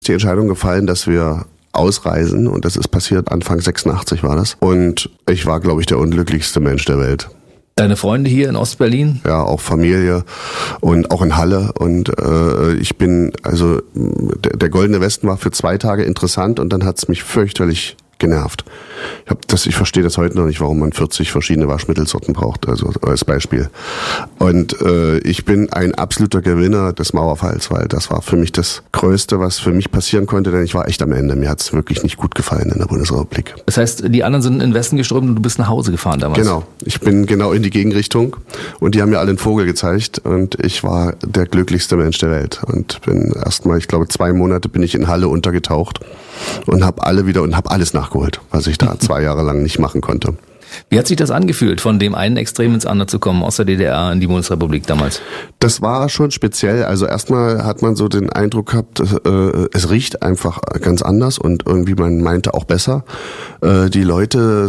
Die Entscheidung gefallen, dass wir ausreisen, und das ist passiert Anfang 86 war das. Und ich war, glaube ich, der unglücklichste Mensch der Welt. Deine Freunde hier in Ostberlin? Ja, auch Familie und auch in Halle. Und ich bin, also der Goldene Westen war für 2 Tage interessant und dann hat's mich fürchterlich genervt. Ich verstehe das heute noch nicht, warum man 40 verschiedene Waschmittelsorten braucht, also als Beispiel. Und ich bin ein absoluter Gewinner des Mauerfalls, weil das war für mich das Größte, was für mich passieren konnte, denn ich war echt am Ende. Mir hat es wirklich nicht gut gefallen in der Bundesrepublik. Das heißt, die anderen sind in den Westen geströmt und du bist nach Hause gefahren damals? Genau. Ich bin genau in die Gegenrichtung und die haben mir alle einen Vogel gezeigt und ich war der glücklichste Mensch der Welt und bin erstmal, ich glaube 2 Monate bin ich in Halle untergetaucht und habe alles nachgeholt, was ich da 2 Jahre lang nicht machen konnte. Wie hat sich das angefühlt, von dem einen Extrem ins andere zu kommen, aus der DDR in die Bundesrepublik damals? Das war schon speziell. Also erstmal hat man so den Eindruck gehabt, es riecht einfach ganz anders und irgendwie man meinte auch besser. Die Leute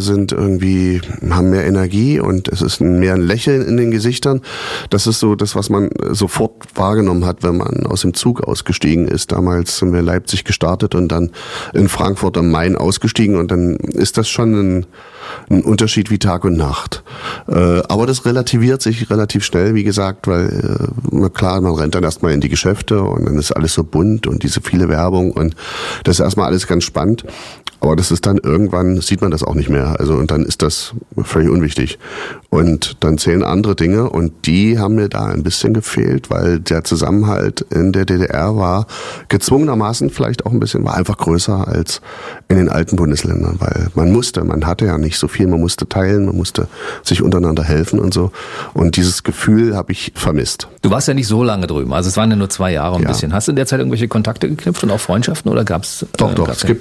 haben mehr Energie und es ist mehr ein Lächeln in den Gesichtern. Das ist so das, was man sofort wahrgenommen hat, wenn man aus dem Zug ausgestiegen ist. Damals sind wir in Leipzig gestartet und dann in Frankfurt am Main ausgestiegen und dann ist das schon ein Unterschied wie Tag und Nacht. Aber das relativiert sich relativ schnell, wie gesagt, weil klar, man rennt dann erstmal in die Geschäfte und dann ist alles so bunt und diese viele Werbung und das ist erstmal alles ganz spannend. Aber das ist dann irgendwann, sieht man das auch nicht mehr. Also und dann ist das völlig unwichtig. Und dann zählen andere Dinge und die haben mir da ein bisschen gefehlt, weil der Zusammenhalt in der DDR war gezwungenermaßen vielleicht auch ein bisschen, war einfach größer als in den alten Bundesländern, weil man hatte ja nicht so viel, man musste teilen, man musste sich untereinander helfen und so. Und dieses Gefühl habe ich vermisst. Du warst ja nicht so lange drüben, also es waren ja nur 2 Jahre ein bisschen. Hast du in der Zeit irgendwelche Kontakte geknüpft und auch Freundschaften oder gab's? Doch,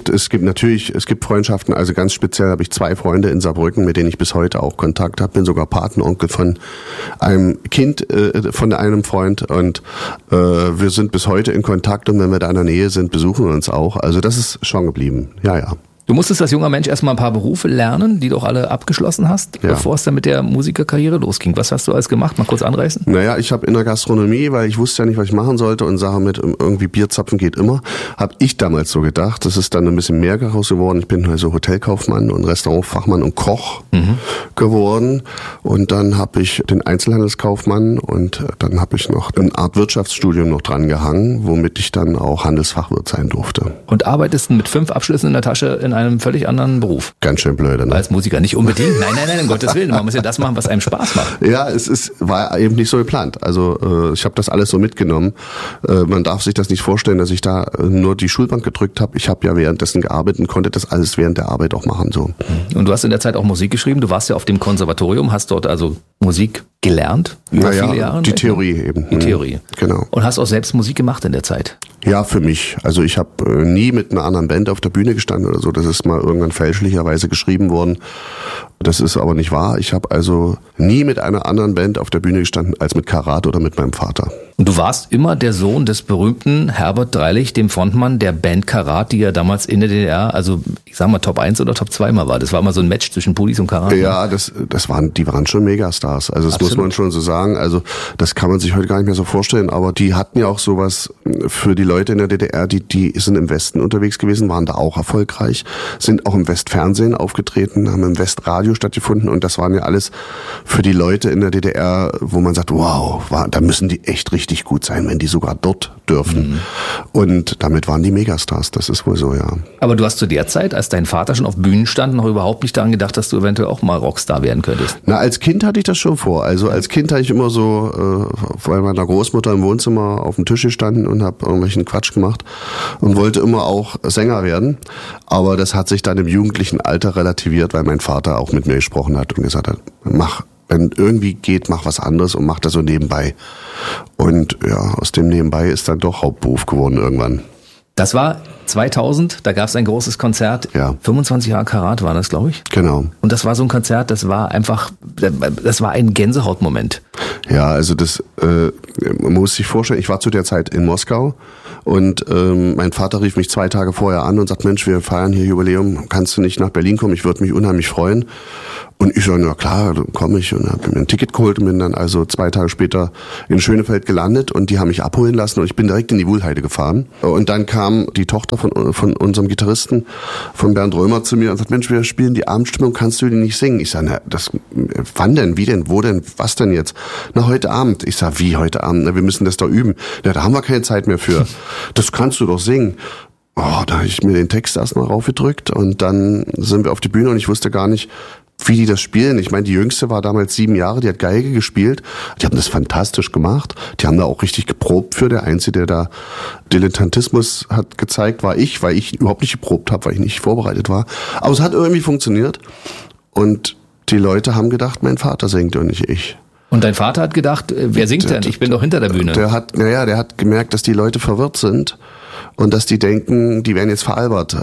es gibt Freundschaften, also ganz speziell habe ich 2 Freunde in Saarbrücken, mit denen ich bis heute auch Kontakt habe, bin sogar Patenonkel von einem Kind von einem Freund und wir sind bis heute in Kontakt und wenn wir da in der Nähe sind, besuchen wir uns auch. Also das ist schon geblieben, ja. Du musstest als junger Mensch erstmal ein paar Berufe lernen, die du auch alle abgeschlossen hast, bevor es dann mit der Musikerkarriere losging. Was hast du alles gemacht? Mal kurz anreißen. Naja, ich habe in der Gastronomie, weil ich wusste ja nicht, was ich machen sollte und Sache mit irgendwie Bierzapfen geht immer, habe ich damals so gedacht. Das ist dann ein bisschen mehr daraus geworden. Ich bin also Hotelkaufmann und Restaurantfachmann und Koch geworden und dann habe ich den Einzelhandelskaufmann und dann habe ich noch eine Art Wirtschaftsstudium noch dran gehangen, womit ich dann auch Handelsfachwirt sein durfte. Und arbeitest mit 5 Abschlüssen in der Tasche in einem völlig anderen Beruf. Ganz schön blöde, ne? Als Musiker nicht unbedingt. Nein, um Gottes Willen. Man muss ja das machen, was einem Spaß macht. Ja, war eben nicht so geplant. Also ich habe das alles so mitgenommen. Man darf sich das nicht vorstellen, dass ich da nur die Schulbank gedrückt habe. Ich habe ja währenddessen gearbeitet und konnte das alles während der Arbeit auch machen. So. Und du hast in der Zeit auch Musik geschrieben. Du warst ja auf dem Konservatorium, hast dort also Musik gelernt über viele Jahre. Die Theorie eben. Die Theorie. Genau. Und hast auch selbst Musik gemacht in der Zeit? Ja, für mich. Also ich habe nie mit einer anderen Band auf der Bühne gestanden oder so. Das ist mal irgendwann fälschlicherweise geschrieben worden. Das ist aber nicht wahr. Ich habe also nie mit einer anderen Band auf der Bühne gestanden als mit Karat oder mit meinem Vater. Und du warst immer der Sohn des berühmten Herbert Dreilich, dem Frontmann der Band Karat, die ja damals in der DDR, also ich sag mal Top 1 oder Top 2 mal war. Das war immer so ein Match zwischen Pulis und Karat. Ja, die waren schon Megastars. Also das muss man schon so sagen. Also das kann man sich heute gar nicht mehr so vorstellen. Aber die hatten ja auch sowas für die Leute in der DDR, die sind im Westen unterwegs gewesen, waren da auch erfolgreich, sind auch im Westfernsehen aufgetreten, haben im Westradio stattgefunden und das waren ja alles für die Leute in der DDR, wo man sagt, wow, da müssen die echt richtig gut sein, wenn die sogar dort dürfen. Und damit waren die Megastars, das ist wohl so, ja. Aber du hast zu der Zeit, als dein Vater schon auf Bühnen stand, noch überhaupt nicht daran gedacht, dass du eventuell auch mal Rockstar werden könntest? Na, als Kind hatte ich das schon vor. Also als Kind habe ich immer so bei meiner Großmutter im Wohnzimmer auf dem Tisch gestanden und habe irgendwelchen Quatsch gemacht und wollte immer auch Sänger werden. Aber das hat sich dann im jugendlichen Alter relativiert, weil mein Vater auch mit mir gesprochen hat und gesagt hat, wenn irgendwie geht, mach was anderes und mach das so nebenbei. Und ja, aus dem Nebenbei ist dann doch Hauptberuf geworden irgendwann. Das war 2000, da gab es ein großes Konzert. Ja. 25 Jahre Karat war das, glaube ich. Genau. Und das war so ein Konzert, das war ein Gänsehautmoment. Ja, also man muss sich vorstellen, ich war zu der Zeit in Moskau und mein Vater rief mich 2 Tage vorher an und sagt, Mensch, wir feiern hier Jubiläum, kannst du nicht nach Berlin kommen? Ich würde mich unheimlich freuen. Und ich so, na klar, dann komme ich und habe mir ein Ticket geholt und bin dann also 2 Tage später in Schönefeld gelandet und die haben mich abholen lassen und ich bin direkt in die Wuhlheide gefahren. Und dann kam die Tochter von unserem Gitarristen, von Bernd Römer, zu mir und sagt, Mensch, wir spielen die Abendstimmung, kannst du die nicht singen? Ich sage, na, wann denn, wie denn, wo denn, was denn jetzt? Na, heute Abend. Ich sage, wie heute Abend? Na, wir müssen das da üben. Na, da haben wir keine Zeit mehr für. Das kannst du doch singen. Oh, da habe ich mir den Text erstmal raufgedrückt und dann sind wir auf die Bühne und ich wusste gar nicht, wie die das spielen. Ich meine, die Jüngste war damals 7 Jahre, die hat Geige gespielt. Die haben das fantastisch gemacht. Die haben da auch richtig geprobt für. Der Einzige, der da Dilettantismus hat gezeigt, war ich, weil ich überhaupt nicht geprobt habe, weil ich nicht vorbereitet war. Aber es hat irgendwie funktioniert. Und die Leute haben gedacht, mein Vater singt und nicht ich. Und dein Vater hat gedacht, wer singt denn? Ich bin doch hinter der Bühne. Der hat gemerkt, dass die Leute verwirrt sind. Und dass die denken, die werden jetzt veralbert,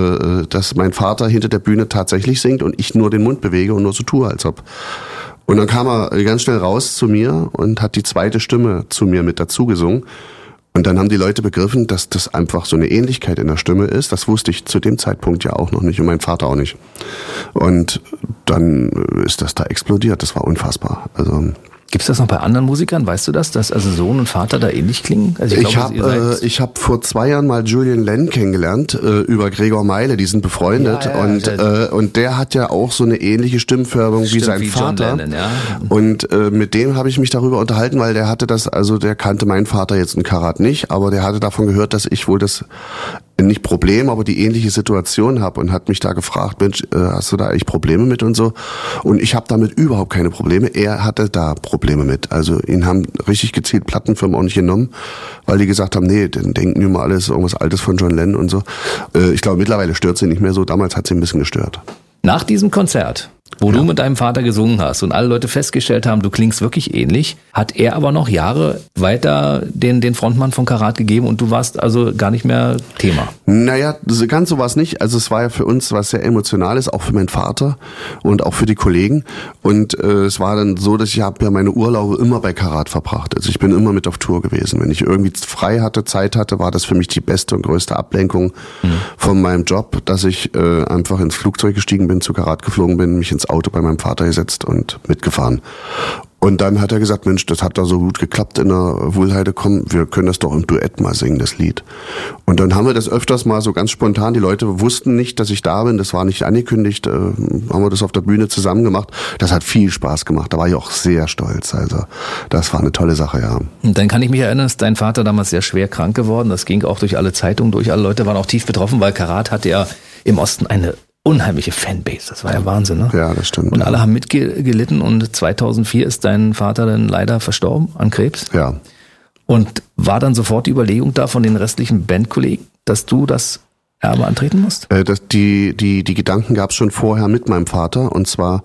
dass mein Vater hinter der Bühne tatsächlich singt und ich nur den Mund bewege und nur so tue, als ob. Und dann kam er ganz schnell raus zu mir und hat die zweite Stimme zu mir mit dazu gesungen. Und dann haben die Leute begriffen, dass das einfach so eine Ähnlichkeit in der Stimme ist. Das wusste ich zu dem Zeitpunkt ja auch noch nicht und mein Vater auch nicht. Und dann ist das da explodiert. Das war unfassbar. Also gibt's das noch bei anderen Musikern? Weißt du das, dass also Sohn und Vater da ähnlich klingen? Also ich habe vor 2 Jahren mal Julian Lenn kennengelernt über Gregor Meile, die sind befreundet und der hat ja auch so eine ähnliche Stimmfärbung wie sein Vater. John Lennon, ja. Und mit dem habe ich mich darüber unterhalten, weil der hatte das, also der kannte meinen Vater jetzt in Karat nicht, aber der hatte davon gehört, dass ich wohl das nicht Problem, aber die ähnliche Situation habe und hat mich da gefragt, Mensch, hast du da eigentlich Probleme mit und so? Und ich habe damit überhaupt keine Probleme. Er hatte da Probleme mit. Also ihn haben richtig gezielt Plattenfirmen auch nicht genommen, weil die gesagt haben, nee, dann denken wir mal alles irgendwas Altes von John Lennon und so. Ich glaube, mittlerweile stört sie nicht mehr so. Damals hat sie ein bisschen gestört. Nach diesem Konzert, wo du mit deinem Vater gesungen hast und alle Leute festgestellt haben, du klingst wirklich ähnlich, hat er aber noch Jahre weiter den Frontmann von Karat gegeben und du warst also gar nicht mehr Thema. Naja, ganz so war es nicht. Also es war ja für uns was sehr Emotionales, auch für meinen Vater und auch für die Kollegen. Und es war dann so, dass ich habe ja meine Urlaube immer bei Karat verbracht. Also ich bin immer mit auf Tour gewesen. Wenn ich irgendwie frei hatte, Zeit hatte, war das für mich die beste und größte Ablenkung von meinem Job, dass ich einfach ins Flugzeug gestiegen bin, zu Karat geflogen bin, mich ins Auto bei meinem Vater gesetzt und mitgefahren. Und dann hat er gesagt, Mensch, das hat da so gut geklappt in der Wuhlheide, komm, wir können das doch im Duett mal singen, das Lied. Und dann haben wir das öfters mal so ganz spontan, die Leute wussten nicht, dass ich da bin, das war nicht angekündigt, haben wir das auf der Bühne zusammen gemacht. Das hat viel Spaß gemacht, da war ich auch sehr stolz, also das war eine tolle Sache, ja. Und dann kann ich mich erinnern, dass dein Vater damals sehr schwer krank geworden, das ging auch durch alle Zeitungen durch, alle Leute waren auch tief betroffen, weil Karat hatte ja im Osten eine unheimliche Fanbase, das war ja Wahnsinn, ne? Ja, das stimmt. Und alle haben mitgelitten und 2004 ist dein Vater dann leider verstorben an Krebs. Ja. Und war dann sofort die Überlegung da von den restlichen Bandkollegen, dass du das Erbe antreten musst? Die Gedanken gab es schon vorher mit meinem Vater und zwar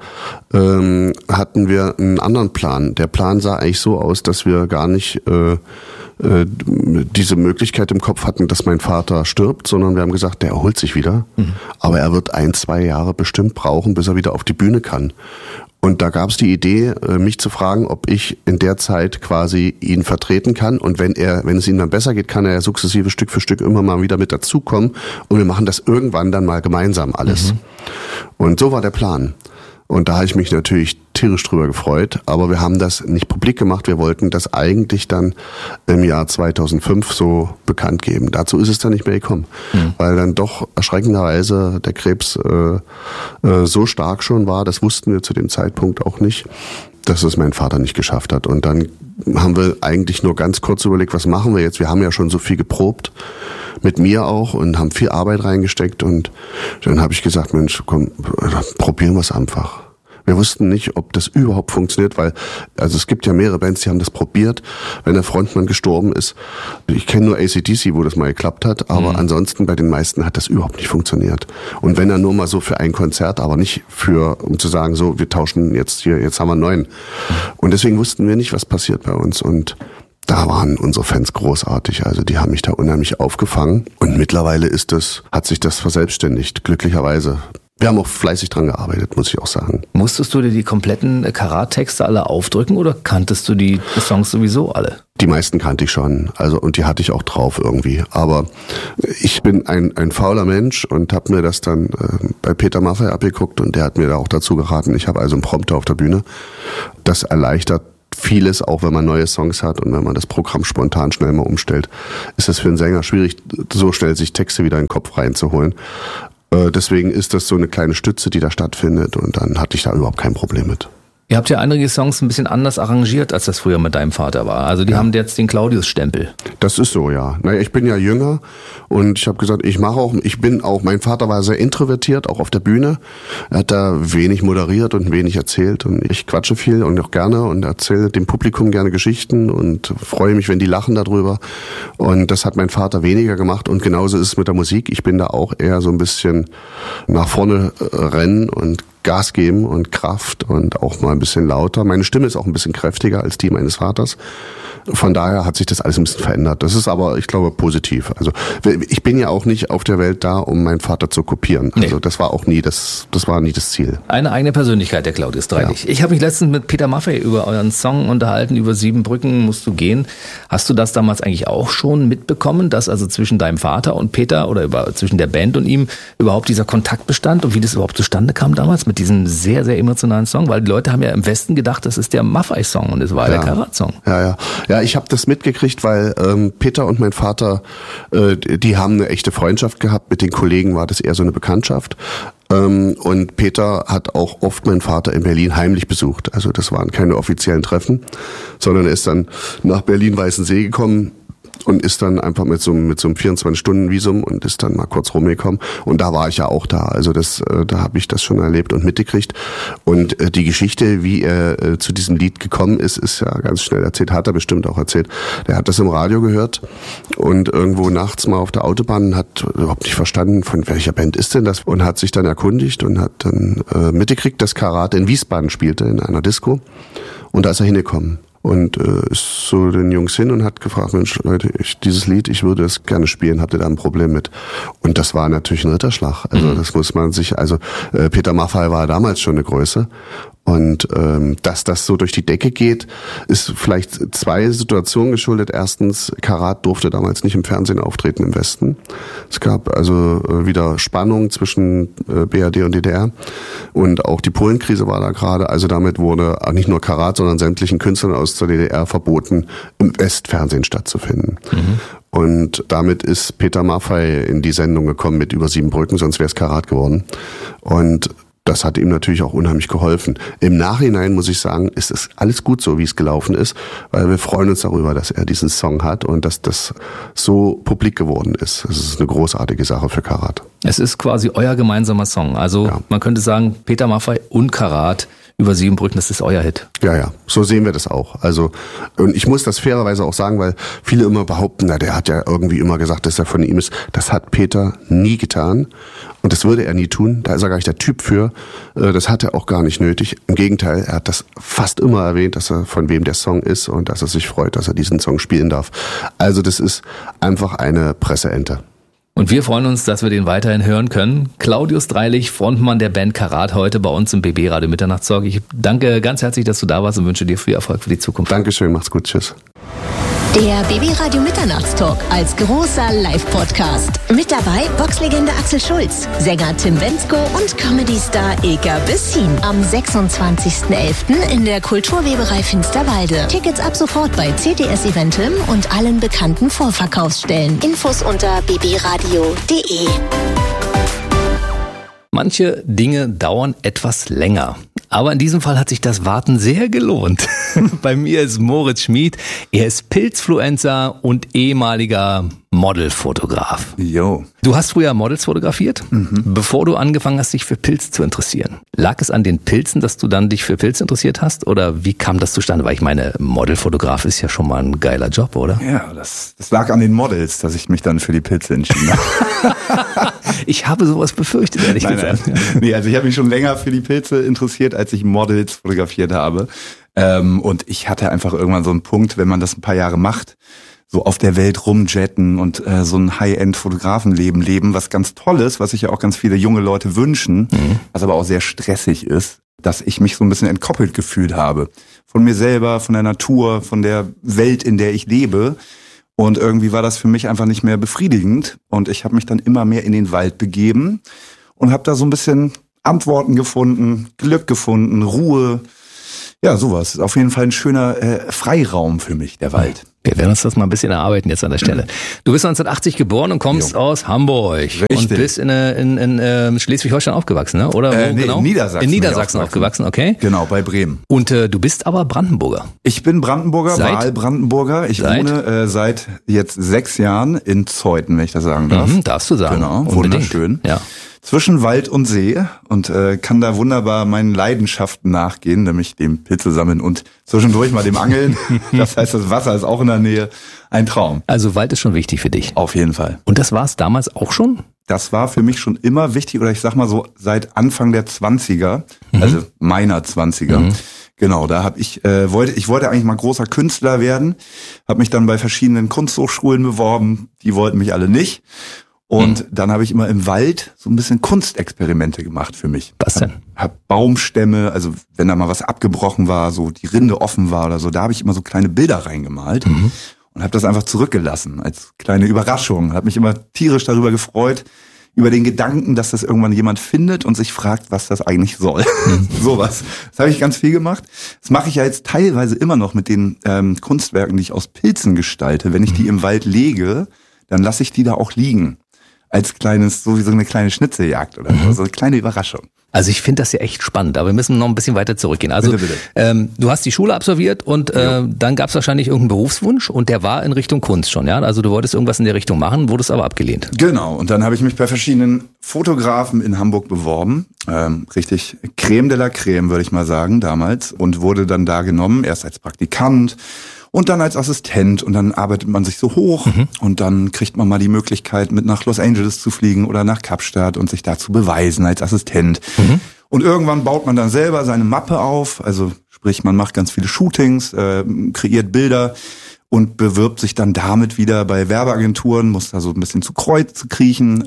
hatten wir einen anderen Plan. Der Plan sah eigentlich so aus, dass wir gar nicht diese Möglichkeit im Kopf hatten, dass mein Vater stirbt, sondern wir haben gesagt, der erholt sich wieder, aber er wird 1-2 Jahre bestimmt brauchen, bis er wieder auf die Bühne kann. Und da gab es die Idee, mich zu fragen, ob ich in der Zeit quasi ihn vertreten kann. Und wenn es ihm dann besser geht, kann er ja sukzessive Stück für Stück immer mal wieder mit dazukommen. Und wir machen das irgendwann dann mal gemeinsam alles. Und so war der Plan. Und da habe ich mich natürlich tierisch drüber gefreut. Aber wir haben das nicht publik gemacht. Wir wollten das eigentlich dann im Jahr 2005 so bekannt geben. Dazu ist es dann nicht mehr gekommen. Weil dann doch erschreckenderweise der Krebs so stark schon war. Das wussten wir zu dem Zeitpunkt auch nicht, dass es mein Vater nicht geschafft hat. Und dann haben wir eigentlich nur ganz kurz überlegt, was machen wir jetzt? Wir haben ja schon so viel geprobt, mit mir auch, und haben viel Arbeit reingesteckt. Und dann habe ich gesagt, Mensch, komm, probieren wir es einfach. Wir wussten nicht, ob das überhaupt funktioniert, weil, also es gibt ja mehrere Bands, die haben das probiert, wenn der Frontmann gestorben ist. Ich kenne nur AC/DC, wo das mal geklappt hat, aber ansonsten bei den meisten hat das überhaupt nicht funktioniert. Und wenn er nur mal so für ein Konzert, aber nicht um zu sagen, so, wir tauschen jetzt haben wir einen neuen. Und deswegen wussten wir nicht, was passiert bei uns. Und da waren unsere Fans großartig, also die haben mich da unheimlich aufgefangen. Und mittlerweile hat sich das verselbstständigt, glücklicherweise. Wir haben auch fleißig dran gearbeitet, muss ich auch sagen. Musstest du dir die kompletten Karat-Texte alle aufdrücken oder kanntest du die Songs sowieso alle? Die meisten kannte ich schon, also und die hatte ich auch drauf irgendwie. Aber ich bin ein fauler Mensch und habe mir das dann bei Peter Maffay abgeguckt und der hat mir da auch dazu geraten. Ich habe also einen Prompter auf der Bühne. Das erleichtert vieles, auch wenn man neue Songs hat und wenn man das Programm spontan schnell mal umstellt, ist es für einen Sänger schwierig, so schnell sich Texte wieder in den Kopf reinzuholen. Deswegen ist das so eine kleine Stütze, die da stattfindet und dann hatte ich da überhaupt kein Problem mit. Ihr habt ja einige Songs ein bisschen anders arrangiert, als das früher mit deinem Vater war. Also die haben jetzt den Claudius-Stempel. Das ist so, ja. Naja, ich bin ja jünger und ich habe gesagt, mein Vater war sehr introvertiert, auch auf der Bühne. Er hat da wenig moderiert und wenig erzählt und ich quatsche viel und auch gerne und erzähle dem Publikum gerne Geschichten und freue mich, wenn die lachen darüber. Und das hat mein Vater weniger gemacht und genauso ist es mit der Musik. Ich bin da auch eher so ein bisschen nach vorne rennen und Gas geben und Kraft und auch mal ein bisschen lauter. Meine Stimme ist auch ein bisschen kräftiger als die meines Vaters. Von daher hat sich das alles ein bisschen verändert. Das ist aber, ich glaube, positiv. Also ich bin ja auch nicht auf der Welt da, um meinen Vater zu kopieren. Also nee. Das war nie das Ziel. Eine eigene Persönlichkeit, der Claudius Dreilich. Ja. Ich habe mich letztens mit Peter Maffay über euren Song unterhalten, über 7 Brücken musst du gehen. Hast du das damals eigentlich auch schon mitbekommen, dass also zwischen deinem Vater und Peter oder zwischen der Band und ihm überhaupt dieser Kontakt bestand und wie das überhaupt zustande kam damals mit diesem sehr, sehr emotionalen Song? Weil die Leute haben ja im Westen gedacht, das ist der Maffay-Song und es war der Karat-Song. Ja, ich habe das mitgekriegt, weil Peter und mein Vater, die haben eine echte Freundschaft gehabt. Mit den Kollegen war das eher so eine Bekanntschaft. Und Peter hat auch oft meinen Vater in Berlin heimlich besucht. Also das waren keine offiziellen Treffen, sondern er ist dann nach Berlin-Weißensee gekommen und ist dann einfach mit so einem 24-Stunden-Visum und ist dann mal kurz rumgekommen. Und da war ich ja auch da. Also da habe ich das schon erlebt und mitgekriegt. Und die Geschichte, wie er zu diesem Lied gekommen ist, ist ja ganz schnell erzählt. Hat er bestimmt auch erzählt. Der hat das im Radio gehört und irgendwo nachts mal auf der Autobahn hat überhaupt nicht verstanden, von welcher Band ist denn das? Und hat sich dann erkundigt und hat dann mitgekriegt, dass Karat in Wiesbaden spielte, in einer Disco. Und da ist er hingekommen. Und ist zu den Jungs hin und hat gefragt, Mensch, Leute, dieses Lied, ich würde es gerne spielen, habt ihr da ein Problem mit? Und das war natürlich ein Ritterschlag. Also das muss man sich, Peter Maffay war damals schon eine Größe. Und dass das so durch die Decke geht, ist vielleicht 2 Situationen geschuldet. Erstens, Karat durfte damals nicht im Fernsehen auftreten im Westen. Es gab also wieder Spannung zwischen BRD und DDR. Und auch die Polenkrise war da gerade. Also damit wurde nicht nur Karat, sondern sämtlichen Künstlern aus der DDR verboten, im Westfernsehen stattzufinden. Mhm. Und damit ist Peter Maffay in die Sendung gekommen mit über 7 Brücken, sonst wäre es Karat geworden. Und das hat ihm natürlich auch unheimlich geholfen. Im Nachhinein muss ich sagen, ist es alles gut so, wie es gelaufen ist, weil wir freuen uns darüber, dass er diesen Song hat und dass das so publik geworden ist. Das ist eine großartige Sache für Karat. Es ist quasi euer gemeinsamer Song. Also man könnte sagen, Peter Maffay und Karat über 7 Brücken, das ist euer Hit. Ja, so sehen wir das auch. Also, und ich muss das fairerweise auch sagen, weil viele immer behaupten, der hat ja irgendwie immer gesagt, dass er von ihm ist. Das hat Peter nie getan. Und das würde er nie tun. Da ist er gar nicht der Typ für. Das hat er auch gar nicht nötig. Im Gegenteil, er hat das fast immer erwähnt, dass er von wem der Song ist und dass er sich freut, dass er diesen Song spielen darf. Also das ist einfach eine Presseente. Und wir freuen uns, dass wir den weiterhin hören können. Claudius Dreilich, Frontmann der Band Karat, heute bei uns im BB Radio Mitternachtstalk. Ich danke ganz herzlich, dass du da warst und wünsche dir viel Erfolg für die Zukunft. Dankeschön, mach's gut, tschüss. Der BB Radio Mitternachtstalk als großer Live-Podcast. Mit dabei Boxlegende Axel Schulz, Sänger Tim Bendzko und Comedy-Star Ilka Bessin. Am 26.11. in der Kulturweberei Finsterwalde. Tickets ab sofort bei CTS Eventim und allen bekannten Vorverkaufsstellen. Infos unter bbradio.de. Manche Dinge dauern etwas länger. Aber in diesem Fall hat sich das Warten sehr gelohnt. Bei mir ist Moritz Schmid. Er ist Pilzfluencer und ehemaliger Modelfotograf. Jo. Du hast früher Models fotografiert, bevor du angefangen hast, dich für Pilz zu interessieren. Lag es an den Pilzen, dass du dann dich für Pilz interessiert hast? Oder wie kam das zustande? Weil ich meine, Modelfotograf ist ja schon mal ein geiler Job, oder? Ja, das lag an den Models, dass ich mich dann für die Pilze entschieden habe. Ich habe sowas befürchtet, ehrlich gesagt. Nein. Nee, also ich habe mich schon länger für die Pilze interessiert, als ich Models fotografiert habe. Und ich hatte einfach irgendwann so einen Punkt, wenn man das ein paar Jahre macht, so auf der Welt rumjetten und so ein High-End-Fotografenleben leben, was ganz toll ist, was sich ja auch ganz viele junge Leute wünschen, was aber auch sehr stressig ist, dass ich mich so ein bisschen entkoppelt gefühlt habe. Von mir selber, von der Natur, von der Welt, in der ich lebe. Und irgendwie war das für mich einfach nicht mehr befriedigend. Und ich habe mich dann immer mehr in den Wald begeben und habe da so ein bisschen Antworten gefunden, Glück gefunden, Ruhe. Ja, sowas. Ist auf jeden Fall ein schöner Freiraum für mich, der Wald. Wir werden uns das mal ein bisschen erarbeiten jetzt an der Stelle. Du bist 1980 geboren und kommst aus Hamburg. Richtig. Und bist in Schleswig-Holstein aufgewachsen, ne? Oder wo genau? In Niedersachsen. In Niedersachsen aufgewachsen, okay. Genau, bei Bremen. Und du bist aber Brandenburger. Ich bin Brandenburger, Wahlbrandenburger. Ich wohne seit jetzt 6 Jahren in Zeuthen, wenn ich das sagen darf. Darfst du sagen. Genau, unbedingt. Wunderschön. Ja. Zwischen Wald und See und kann da wunderbar meinen Leidenschaften nachgehen, nämlich dem Pilze sammeln und zwischendurch mal dem Angeln. Das heißt, das Wasser ist auch in der Nähe. Ein Traum. Also Wald ist schon wichtig für dich. Auf jeden Fall. Und das war es damals auch schon? Das war für mich schon immer wichtig, oder ich sag mal so seit Anfang der 20er, also meiner 20er. Genau, da habe ich wollte eigentlich mal großer Künstler werden, habe mich dann bei verschiedenen Kunsthochschulen beworben, die wollten mich alle nicht. Und dann habe ich immer im Wald so ein bisschen Kunstexperimente gemacht für mich. Was denn? Hab Baumstämme, also wenn da mal was abgebrochen war, so die Rinde offen war oder so, da habe ich immer so kleine Bilder reingemalt und habe das einfach zurückgelassen als kleine Überraschung. Habe mich immer tierisch darüber gefreut, über den Gedanken, dass das irgendwann jemand findet und sich fragt, was das eigentlich soll. Sowas. Das habe ich ganz viel gemacht. Das mache ich ja jetzt teilweise immer noch mit den Kunstwerken, die ich aus Pilzen gestalte. Wenn ich die im Wald lege, dann lasse ich die da auch liegen. Als kleines, so wie so eine kleine Schnitzeljagd oder so eine kleine Überraschung. Also ich finde das ja echt spannend, aber wir müssen noch ein bisschen weiter zurückgehen. Also Bitte. Du hast die Schule absolviert und dann gab es wahrscheinlich irgendeinen Berufswunsch und der war in Richtung Kunst schon, ja? Also du wolltest irgendwas in der Richtung machen, wurdest aber abgelehnt. Genau, und dann habe ich mich bei verschiedenen Fotografen in Hamburg beworben. Richtig Creme de la Creme, würde ich mal sagen, damals. Und wurde dann da genommen, erst als Praktikant und dann als Assistent und dann arbeitet man sich so hoch und dann kriegt man mal die Möglichkeit, mit nach Los Angeles zu fliegen oder nach Kapstadt und sich da zu beweisen als Assistent. Und irgendwann baut man dann selber seine Mappe auf, also sprich, man macht ganz viele Shootings, kreiert Bilder und bewirbt sich dann damit wieder bei Werbeagenturen, muss da so ein bisschen zu Kreuz kriechen,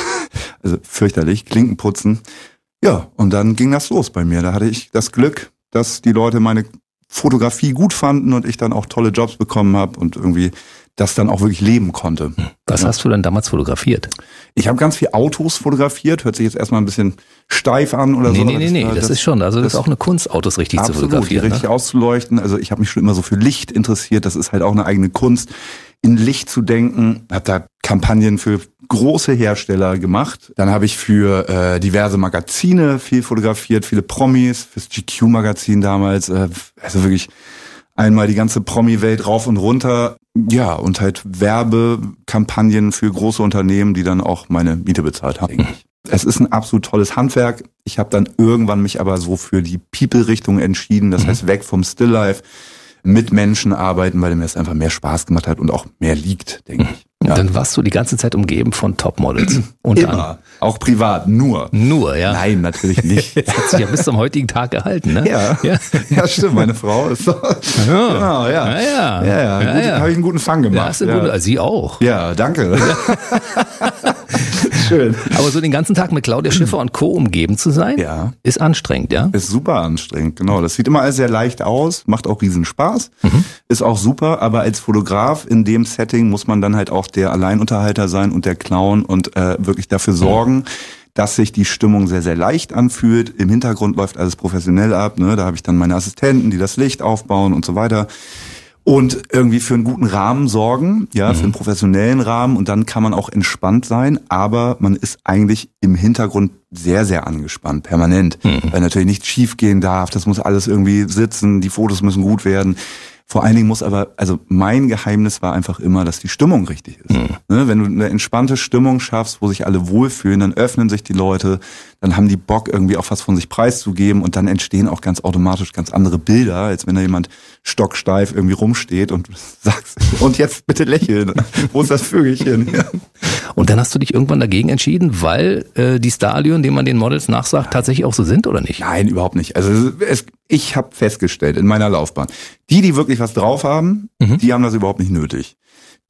also fürchterlich, Klinken putzen. Ja, und dann ging das los bei mir. Da hatte ich das Glück, dass die Leute meine Fotografie gut fanden und ich dann auch tolle Jobs bekommen habe und irgendwie das dann auch wirklich leben konnte. Was hast du denn damals fotografiert? Ich habe ganz viel Autos fotografiert, hört sich jetzt erstmal ein bisschen steif an oder so. Nee, das ist schon, also das ist auch eine Kunst, Autos richtig absolut, zu fotografieren. Die richtig auszuleuchten, also ich habe mich schon immer so für Licht interessiert, das ist halt auch eine eigene Kunst, in Licht zu denken, habe da Kampagnen für große Hersteller gemacht. Dann habe ich für diverse Magazine viel fotografiert, viele Promis, fürs GQ-Magazin damals, also wirklich einmal die ganze Promi-Welt rauf und runter. Ja, und halt Werbekampagnen für große Unternehmen, die dann auch meine Miete bezahlt haben. Es ist ein absolut tolles Handwerk. Ich habe dann irgendwann mich aber so für die People-Richtung entschieden, das heißt weg vom Stilllife, mit Menschen arbeiten, weil mir das einfach mehr Spaß gemacht hat und auch mehr liegt, denke ich. Ja. Dann warst du die ganze Zeit umgeben von Topmodels. Immer. Auch privat. Nur, ja. Nein, natürlich nicht. Das hat sich ja bis zum heutigen Tag gehalten, ne? Ja, stimmt. Meine Frau ist so. Genau, ja. Habe ich einen guten Fang gemacht. Ja, Sie auch. Ja, danke. Schön. Aber so den ganzen Tag mit Claudia Schiffer und Co. umgeben zu sein, ist anstrengend, ja? Ist super anstrengend, genau. Das sieht immer alles sehr leicht aus, macht auch riesen Spaß, ist auch super, aber als Fotograf in dem Setting muss man dann halt auch der Alleinunterhalter sein und der Clown und wirklich dafür sorgen, dass sich die Stimmung sehr, sehr leicht anfühlt. Im Hintergrund läuft alles professionell ab, ne? Da habe ich dann meine Assistenten, die das Licht aufbauen und so weiter. Und irgendwie für einen guten Rahmen sorgen, für einen professionellen Rahmen, und dann kann man auch entspannt sein, aber man ist eigentlich im Hintergrund sehr, sehr angespannt, permanent, weil natürlich nichts schief gehen darf, das muss alles irgendwie sitzen, die Fotos müssen gut werden. Vor allen Dingen muss aber, also mein Geheimnis war einfach immer, dass die Stimmung richtig ist. Ne, wenn du eine entspannte Stimmung schaffst, wo sich alle wohlfühlen, dann öffnen sich die Leute, dann haben die Bock, irgendwie auch was von sich preiszugeben, und dann entstehen auch ganz automatisch ganz andere Bilder, als wenn da jemand stocksteif irgendwie rumsteht und sagst, und jetzt bitte lächeln, wo ist das Vögelchen? Und dann hast du dich irgendwann dagegen entschieden, weil die Starallüren, denen man den Models nachsagt, tatsächlich auch so sind, oder nicht? Nein, überhaupt nicht. Also ich habe festgestellt in meiner Laufbahn, die wirklich was drauf haben, die haben das überhaupt nicht nötig.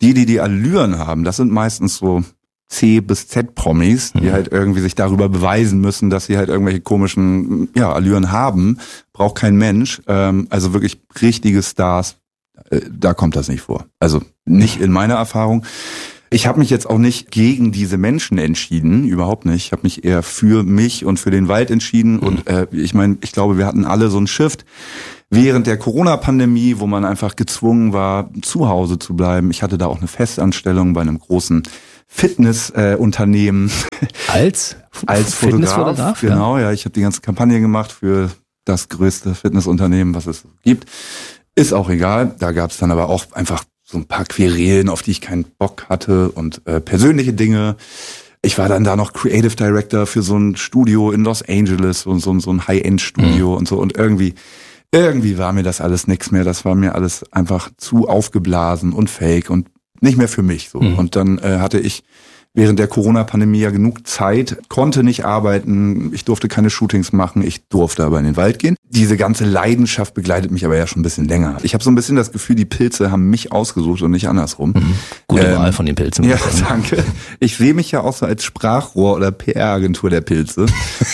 Die Allüren haben, das sind meistens so C bis Z Promis, die halt irgendwie sich darüber beweisen müssen, dass sie halt irgendwelche komischen Allüren haben. Braucht kein Mensch. Also wirklich richtige Stars, da kommt das nicht vor. Also nicht in meiner Erfahrung. Ich habe mich jetzt auch nicht gegen diese Menschen entschieden, überhaupt nicht. Ich habe mich eher für mich und für den Wald entschieden. Und ich glaube, wir hatten alle so einen Shift während der Corona-Pandemie, wo man einfach gezwungen war, zu Hause zu bleiben. Ich hatte da auch eine Festanstellung bei einem großen Fitnessunternehmen. Als Fotograf? Genau, ja. Ich habe die ganze Kampagne gemacht für das größte Fitnessunternehmen, was es gibt. Ist auch egal. Da gab es dann aber auch einfach so ein paar Querelen, auf die ich keinen Bock hatte und persönliche Dinge. Ich war dann da noch Creative Director für so ein Studio in Los Angeles und so ein High-End-Studio und so. Und irgendwie war mir das alles nix mehr. Das war mir alles einfach zu aufgeblasen und fake und nicht mehr für mich so. Und dann hatte ich während der Corona-Pandemie ja genug Zeit, konnte nicht arbeiten, ich durfte keine Shootings machen, ich durfte aber in den Wald gehen. Diese ganze Leidenschaft begleitet mich aber ja schon ein bisschen länger. Ich habe so ein bisschen das Gefühl, die Pilze haben mich ausgesucht und nicht andersrum. Gute Wahl von den Pilzen. Ja, danke. Ich sehe mich ja auch so als Sprachrohr oder PR-Agentur der Pilze.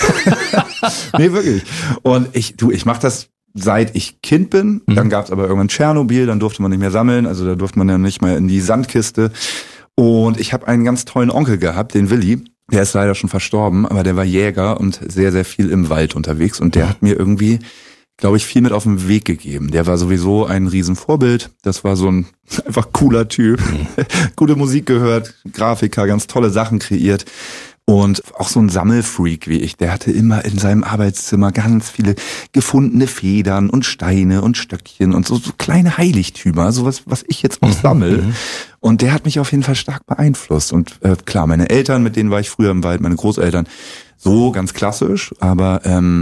Nee, wirklich. Und ich mache das seit ich Kind bin. Dann gab es aber irgendwann Tschernobyl, dann durfte man nicht mehr sammeln, also da durfte man ja nicht mehr in die Sandkiste. Und ich habe einen ganz tollen Onkel gehabt, den Willi. Der ist leider schon verstorben, aber der war Jäger und sehr, sehr viel im Wald unterwegs. Und der hat mir irgendwie, glaube ich, viel mit auf den Weg gegeben. Der war sowieso ein Riesenvorbild. Das war so ein einfach cooler Typ. Gute Musik gehört, Grafiker, ganz tolle Sachen kreiert. Und auch so ein Sammelfreak wie ich, der hatte immer in seinem Arbeitszimmer ganz viele gefundene Federn und Steine und Stöckchen und so kleine Heiligtümer, sowas, was ich jetzt auch sammle. Und der hat mich auf jeden Fall stark beeinflusst. Und klar, meine Eltern, mit denen war ich früher im Wald, meine Großeltern, so ganz klassisch. Aber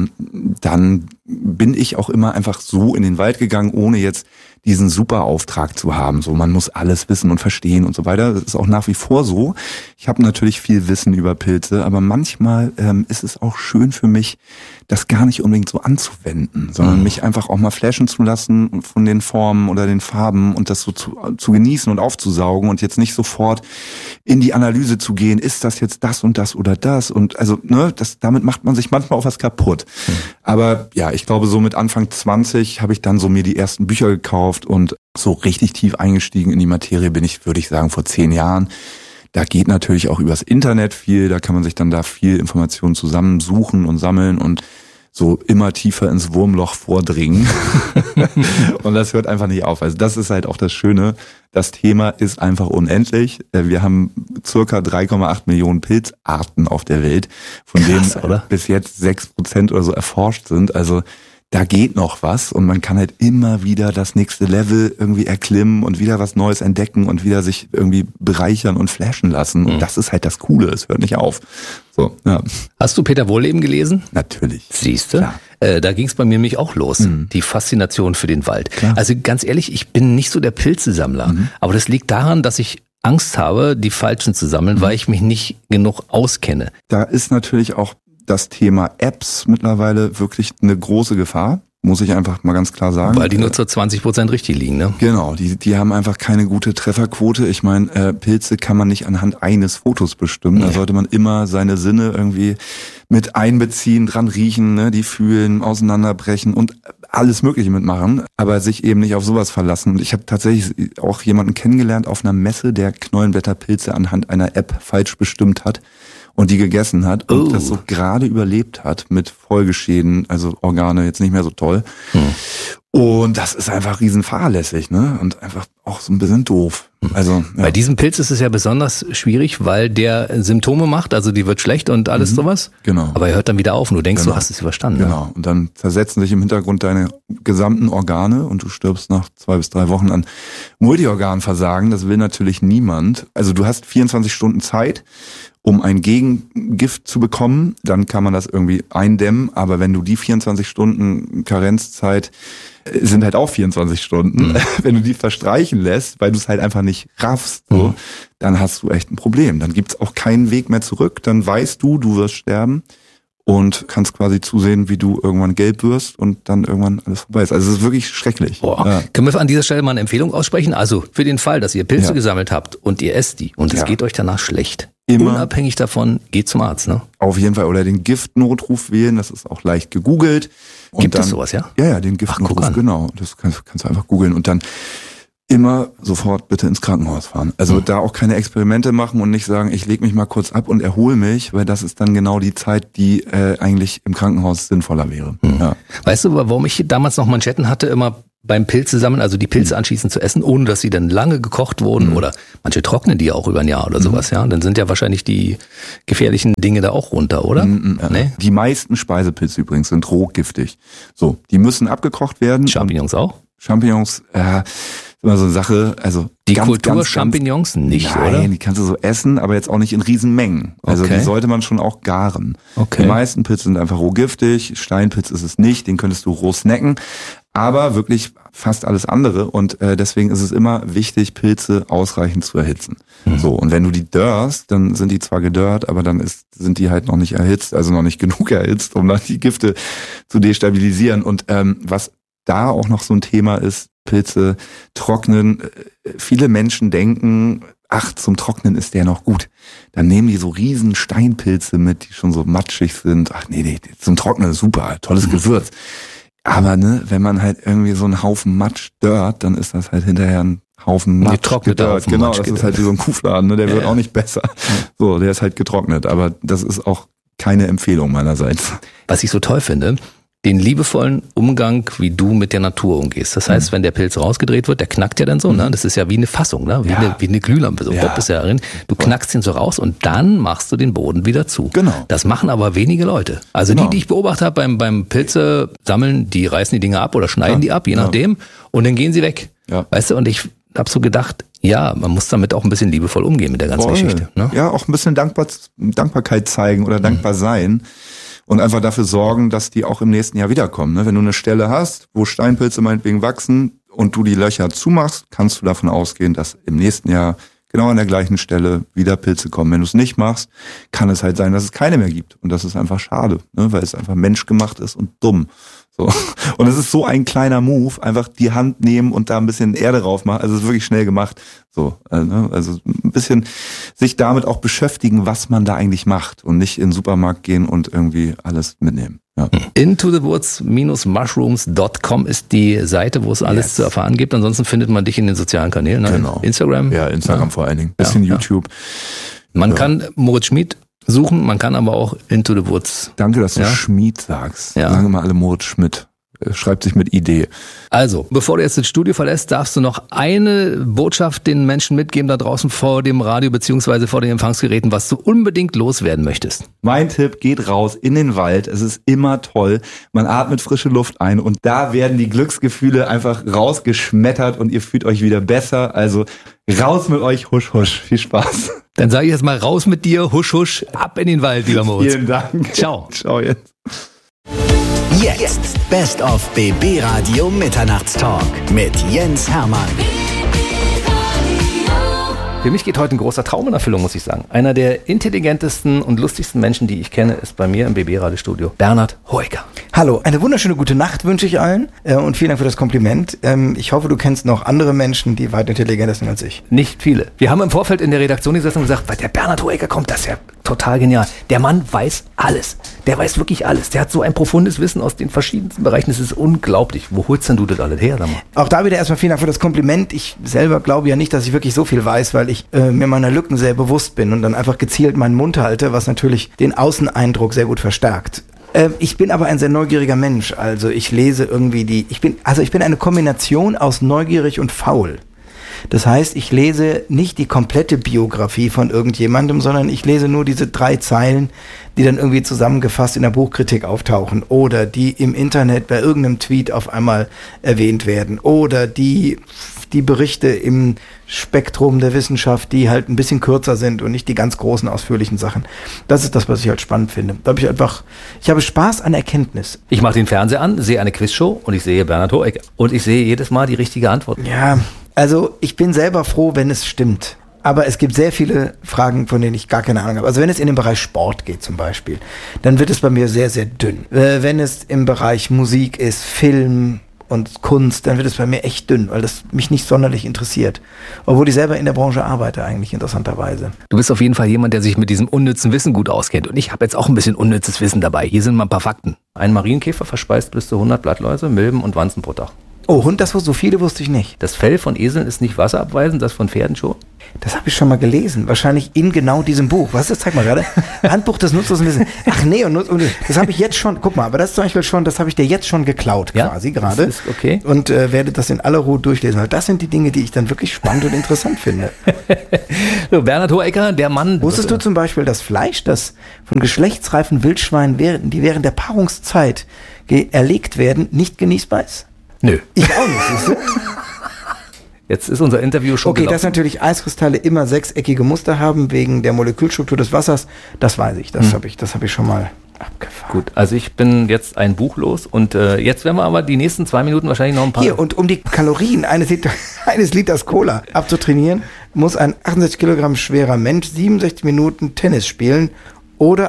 dann bin ich auch immer einfach so in den Wald gegangen, ohne jetzt diesen super Auftrag zu haben. So, man muss alles wissen und verstehen und so weiter. Das ist auch nach wie vor so. Ich habe natürlich viel Wissen über Pilze, aber manchmal ist es auch schön für mich, das gar nicht unbedingt so anzuwenden, sondern mich einfach auch mal flashen zu lassen von den Formen oder den Farben und das so zu genießen und aufzusaugen und jetzt nicht sofort in die Analyse zu gehen, ist das jetzt das und das oder das? Und also, damit macht man sich manchmal auch was kaputt. Aber ja, ich glaube, so mit Anfang 20 habe ich dann so mir die ersten Bücher gekauft und so richtig tief eingestiegen in die Materie bin ich, würde ich sagen, vor 10 Jahren. Da geht natürlich auch übers Internet viel, da kann man sich dann da viel Informationen zusammensuchen und sammeln und so immer tiefer ins Wurmloch vordringen. Und das hört einfach nicht auf. Also das ist halt auch das Schöne. Das Thema ist einfach unendlich. Wir haben circa 3,8 Millionen Pilzarten auf der Welt, von denen bis jetzt 6% oder so erforscht sind. Also da geht noch was und man kann halt immer wieder das nächste Level irgendwie erklimmen und wieder was Neues entdecken und wieder sich irgendwie bereichern und flashen lassen. Und das ist halt das Coole, es hört nicht auf. So, ja. Hast du Peter Wohlleben gelesen? Natürlich. Siehste? Da ging es bei mir nämlich auch los, die Faszination für den Wald. Klar. Also ganz ehrlich, ich bin nicht so der Pilzesammler, aber das liegt daran, dass ich Angst habe, die falschen zu sammeln, weil ich mich nicht genug auskenne. Da ist natürlich auch das Thema Apps mittlerweile wirklich eine große Gefahr, muss ich einfach mal ganz klar sagen. Weil die nur zu 20% richtig liegen, ne? Genau, die haben einfach keine gute Trefferquote. Ich meine, Pilze kann man nicht anhand eines Fotos bestimmen. Da sollte man immer seine Sinne irgendwie mit einbeziehen, dran riechen, ne? Die fühlen, auseinanderbrechen und alles Mögliche mitmachen, aber sich eben nicht auf sowas verlassen. Und ich habe tatsächlich auch jemanden kennengelernt auf einer Messe, der Knollenblätterpilze anhand einer App falsch bestimmt hat und die gegessen hat und das so gerade überlebt hat mit Folgeschäden, also Organe jetzt nicht mehr so toll. Und das ist einfach riesen fahrlässig, ne? Und einfach auch so ein bisschen doof. Also ja. Bei diesem Pilz ist es ja besonders schwierig, weil der Symptome macht, also die wird schlecht und alles sowas. Genau. Aber er hört dann wieder auf und du denkst, du hast es überstanden. Genau. Und dann zersetzen sich im Hintergrund deine gesamten Organe und du stirbst nach 2 bis 3 Wochen an Multiorganversagen. Das will natürlich niemand. Also du hast 24 Stunden Zeit, um ein Gegengift zu bekommen. Dann kann man das irgendwie eindämmen. Aber wenn du die 24 Stunden Karenzzeit sind halt auch 24 Stunden. Wenn du die verstreichen lässt, weil du es halt einfach nicht raffst, so, dann hast du echt ein Problem. Dann gibt's auch keinen Weg mehr zurück. Dann weißt du, du wirst sterben. und kannst quasi zusehen, wie du irgendwann gelb wirst und dann irgendwann alles vorbei ist. Also es ist wirklich schrecklich. Boah. Ja. Können wir an dieser Stelle mal eine Empfehlung aussprechen? Also für den Fall, dass ihr Pilze gesammelt habt und ihr esst die und es geht euch danach schlecht. Immer. Unabhängig davon, geht zum Arzt, ne? Auf jeden Fall. Oder den Giftnotruf wählen, das ist auch leicht gegoogelt. Und Gibt dann, es sowas, ja? Ja, den Giftnotruf, genau. Das kannst du einfach googeln und dann immer sofort bitte ins Krankenhaus fahren. Also da auch keine Experimente machen und nicht sagen, ich lege mich mal kurz ab und erhole mich, weil das ist dann genau die Zeit, die eigentlich im Krankenhaus sinnvoller wäre. Ja. Weißt du, warum ich damals noch Manschetten hatte, immer beim Pilze sammeln, also die Pilze anschließend zu essen, ohne dass sie dann lange gekocht wurden oder manche trocknen die ja auch über ein Jahr oder sowas, ja? Dann sind ja wahrscheinlich die gefährlichen Dinge da auch runter, oder? Nee? Die meisten Speisepilze übrigens sind rohgiftig. So, die müssen abgekocht werden. Champignons auch? Champignons, immer so eine Sache, also die ganz, Kultur-Champignons nicht, nein, oder? Die kannst du so essen, aber jetzt auch nicht in Riesenmengen. Also Okay. die sollte man schon auch garen. Okay. Die meisten Pilze sind einfach rohgiftig, Steinpilz ist es nicht, den könntest du roh snacken, aber wirklich fast alles andere und deswegen ist es immer wichtig, Pilze ausreichend zu erhitzen. So, und wenn du die dörrst, dann sind die zwar gedörrt, aber dann sind die halt noch nicht erhitzt, also noch nicht genug erhitzt, um dann die Gifte zu destabilisieren. Und was da auch noch so ein Thema ist, Pilze trocknen. Viele Menschen denken, ach, zum Trocknen ist der noch gut. Dann nehmen die so riesen Steinpilze mit, die schon so matschig sind. Ach nee, zum Trocknen ist super, tolles Gewürz. Aber ne, wenn man halt irgendwie so einen Haufen Matsch dörrt, dann ist das halt hinterher ein Haufen Matsch Getrockneter gedörrt. Haufen Genau, Matsch das gedörrt. ist halt wie so ein Kuhfladen, ne? Der wird auch nicht besser. So, der ist halt getrocknet. Aber das ist auch keine Empfehlung meinerseits. Was ich so toll finde, den liebevollen Umgang, wie du mit der Natur umgehst. Das heißt, wenn der Pilz rausgedreht wird, der knackt ja dann so, ne? Das ist ja wie eine Fassung, ne? Wie eine Glühlampe, so Bob ist ja drin. Du knackst ihn so raus und dann machst du den Boden wieder zu. Genau. Das machen aber wenige Leute. Also die ich beobachtet habe beim Pilze sammeln, die reißen die Dinge ab oder schneiden die ab, je nachdem, und dann gehen sie weg. Ja. Weißt du, und ich habe so gedacht, ja, man muss damit auch ein bisschen liebevoll umgehen mit der ganzen Geschichte. Ne? Ja, auch ein bisschen Dankbarkeit zeigen oder dankbar sein. Und einfach dafür sorgen, dass die auch im nächsten Jahr wiederkommen. Ne? Wenn du eine Stelle hast, wo Steinpilze meinetwegen wachsen und du die Löcher zumachst, kannst du davon ausgehen, dass im nächsten Jahr genau an der gleichen Stelle wieder Pilze kommen. Wenn du es nicht machst, kann es halt sein, dass es keine mehr gibt. Und das ist einfach schade, ne? Weil es einfach menschgemacht ist und dumm. So. Und es ist so ein kleiner Move, einfach die Hand nehmen und da ein bisschen Erde drauf machen. Also es ist wirklich schnell gemacht. So, also ein bisschen sich damit auch beschäftigen, was man da eigentlich macht und nicht in den Supermarkt gehen und irgendwie alles mitnehmen. Ja. Intothewoods-mushrooms.com ist die Seite, wo es alles zu erfahren gibt. Ansonsten findet man dich in den sozialen Kanälen. Ne? Genau. Instagram. Ja, Instagram vor allen Dingen. Bisschen YouTube. Man kann Moritz Schmid suchen, man kann aber auch Into the Woods. Danke, dass du Schmied sagst. Ja. Sagen wir mal alle Moritz Schmidt. Schreibt sich mit Idee. Also, bevor du jetzt das Studio verlässt, darfst du noch eine Botschaft den Menschen mitgeben da draußen vor dem Radio beziehungsweise vor den Empfangsgeräten, was du unbedingt loswerden möchtest. Mein Tipp, geht raus in den Wald. Es ist immer toll. Man atmet frische Luft ein und da werden die Glücksgefühle einfach rausgeschmettert und ihr fühlt euch wieder besser. Also raus mit euch, husch, husch. Viel Spaß. Dann sage ich jetzt mal raus mit dir, husch, husch, ab in den Wald, lieber Moritz. Vielen Dank. Ciao. Ciao jetzt. Jetzt Best of BB Radio Mitternachtstalk mit Jens Hermann. Für mich geht heute ein großer Traum in Erfüllung, muss ich sagen. Einer der intelligentesten und lustigsten Menschen, die ich kenne, ist bei mir im BB-Radio-Studio Bernhard Hoeker. Hallo, eine wunderschöne gute Nacht wünsche ich allen und vielen Dank für das Kompliment. Ich hoffe, du kennst noch andere Menschen, die weit intelligenter sind als ich. Nicht viele. Wir haben im Vorfeld in der Redaktion gesessen und gesagt, weil der Bernhard Hoeker kommt, das ist ja total genial. Der Mann weiß alles. Der weiß wirklich alles. Der hat so ein profundes Wissen aus den verschiedensten Bereichen. Das ist unglaublich. Wo holst denn du das alles her? Sag mal? Auch da wieder erstmal vielen Dank für das Kompliment. Ich selber glaube ja nicht, dass ich wirklich so viel weiß, weil ich mir meiner Lücken sehr bewusst bin und dann einfach gezielt meinen Mund halte, was natürlich den Außeneindruck sehr gut verstärkt. Ich bin aber ein sehr neugieriger Mensch. Also ich lese irgendwie ich bin eine Kombination aus neugierig und faul. Das heißt, ich lese nicht die komplette Biografie von irgendjemandem, sondern ich lese nur diese 3 Zeilen, die dann irgendwie zusammengefasst in der Buchkritik auftauchen oder die im Internet bei irgendeinem Tweet auf einmal erwähnt werden oder die Berichte im Spektrum der Wissenschaft, die halt ein bisschen kürzer sind und nicht die ganz großen, ausführlichen Sachen. Das ist das, was ich halt spannend finde. Da habe ich habe Spaß an Erkenntnis. Ich mache den Fernseher an, sehe eine Quizshow und ich sehe Bernhard Hoeker. Und ich sehe jedes Mal die richtige Antwort. Ja, also ich bin selber froh, wenn es stimmt. Aber es gibt sehr viele Fragen, von denen ich gar keine Ahnung habe. Also wenn es in den Bereich Sport geht zum Beispiel, dann wird es bei mir sehr, sehr dünn. Wenn es im Bereich Musik ist, Film und Kunst, dann wird es bei mir echt dünn, weil das mich nicht sonderlich interessiert. Obwohl ich selber in der Branche arbeite eigentlich, interessanterweise. Du bist auf jeden Fall jemand, der sich mit diesem unnützen Wissen gut auskennt. Und ich habe jetzt auch ein bisschen unnützes Wissen dabei. Hier sind mal ein paar Fakten. Ein Marienkäfer verspeist bis zu 100 Blattläuse, Milben und Wanzen pro Tag. Oh, Hund, so viele wusste ich nicht. Das Fell von Eseln ist nicht wasserabweisend, das von Pferden schon. Das habe ich schon mal gelesen, wahrscheinlich in genau diesem Buch. Was ist das? Zeig mal gerade. Handbuch des nutzlosen Wissens. Ach nee, und das habe ich jetzt schon, guck mal, aber das ist zum Beispiel schon, das habe ich dir jetzt schon geklaut quasi gerade. Das ist okay. Und werde das in aller Ruhe durchlesen, weil das sind die Dinge, die ich dann wirklich spannend und interessant finde. So, Bernhard Hohecker, der Mann. Wusstest du zum Beispiel, dass Fleisch, das von geschlechtsreifen Wildschweinen, die während der Paarungszeit erlegt werden, nicht genießbar ist? Nö. Ich auch nicht, siehst du? Jetzt ist unser Interview schon gelaufen. Dass natürlich Eiskristalle immer sechseckige Muster haben, wegen der Molekülstruktur des Wassers, das weiß ich. Das habe ich schon mal abgefahren. Gut, also ich bin jetzt ein Buch los und jetzt werden wir aber die nächsten 2 Minuten wahrscheinlich noch ein paar... Hier, und um die Kalorien eines Liters Cola abzutrainieren, muss ein 68 Kilogramm schwerer Mensch 67 Minuten Tennis spielen oder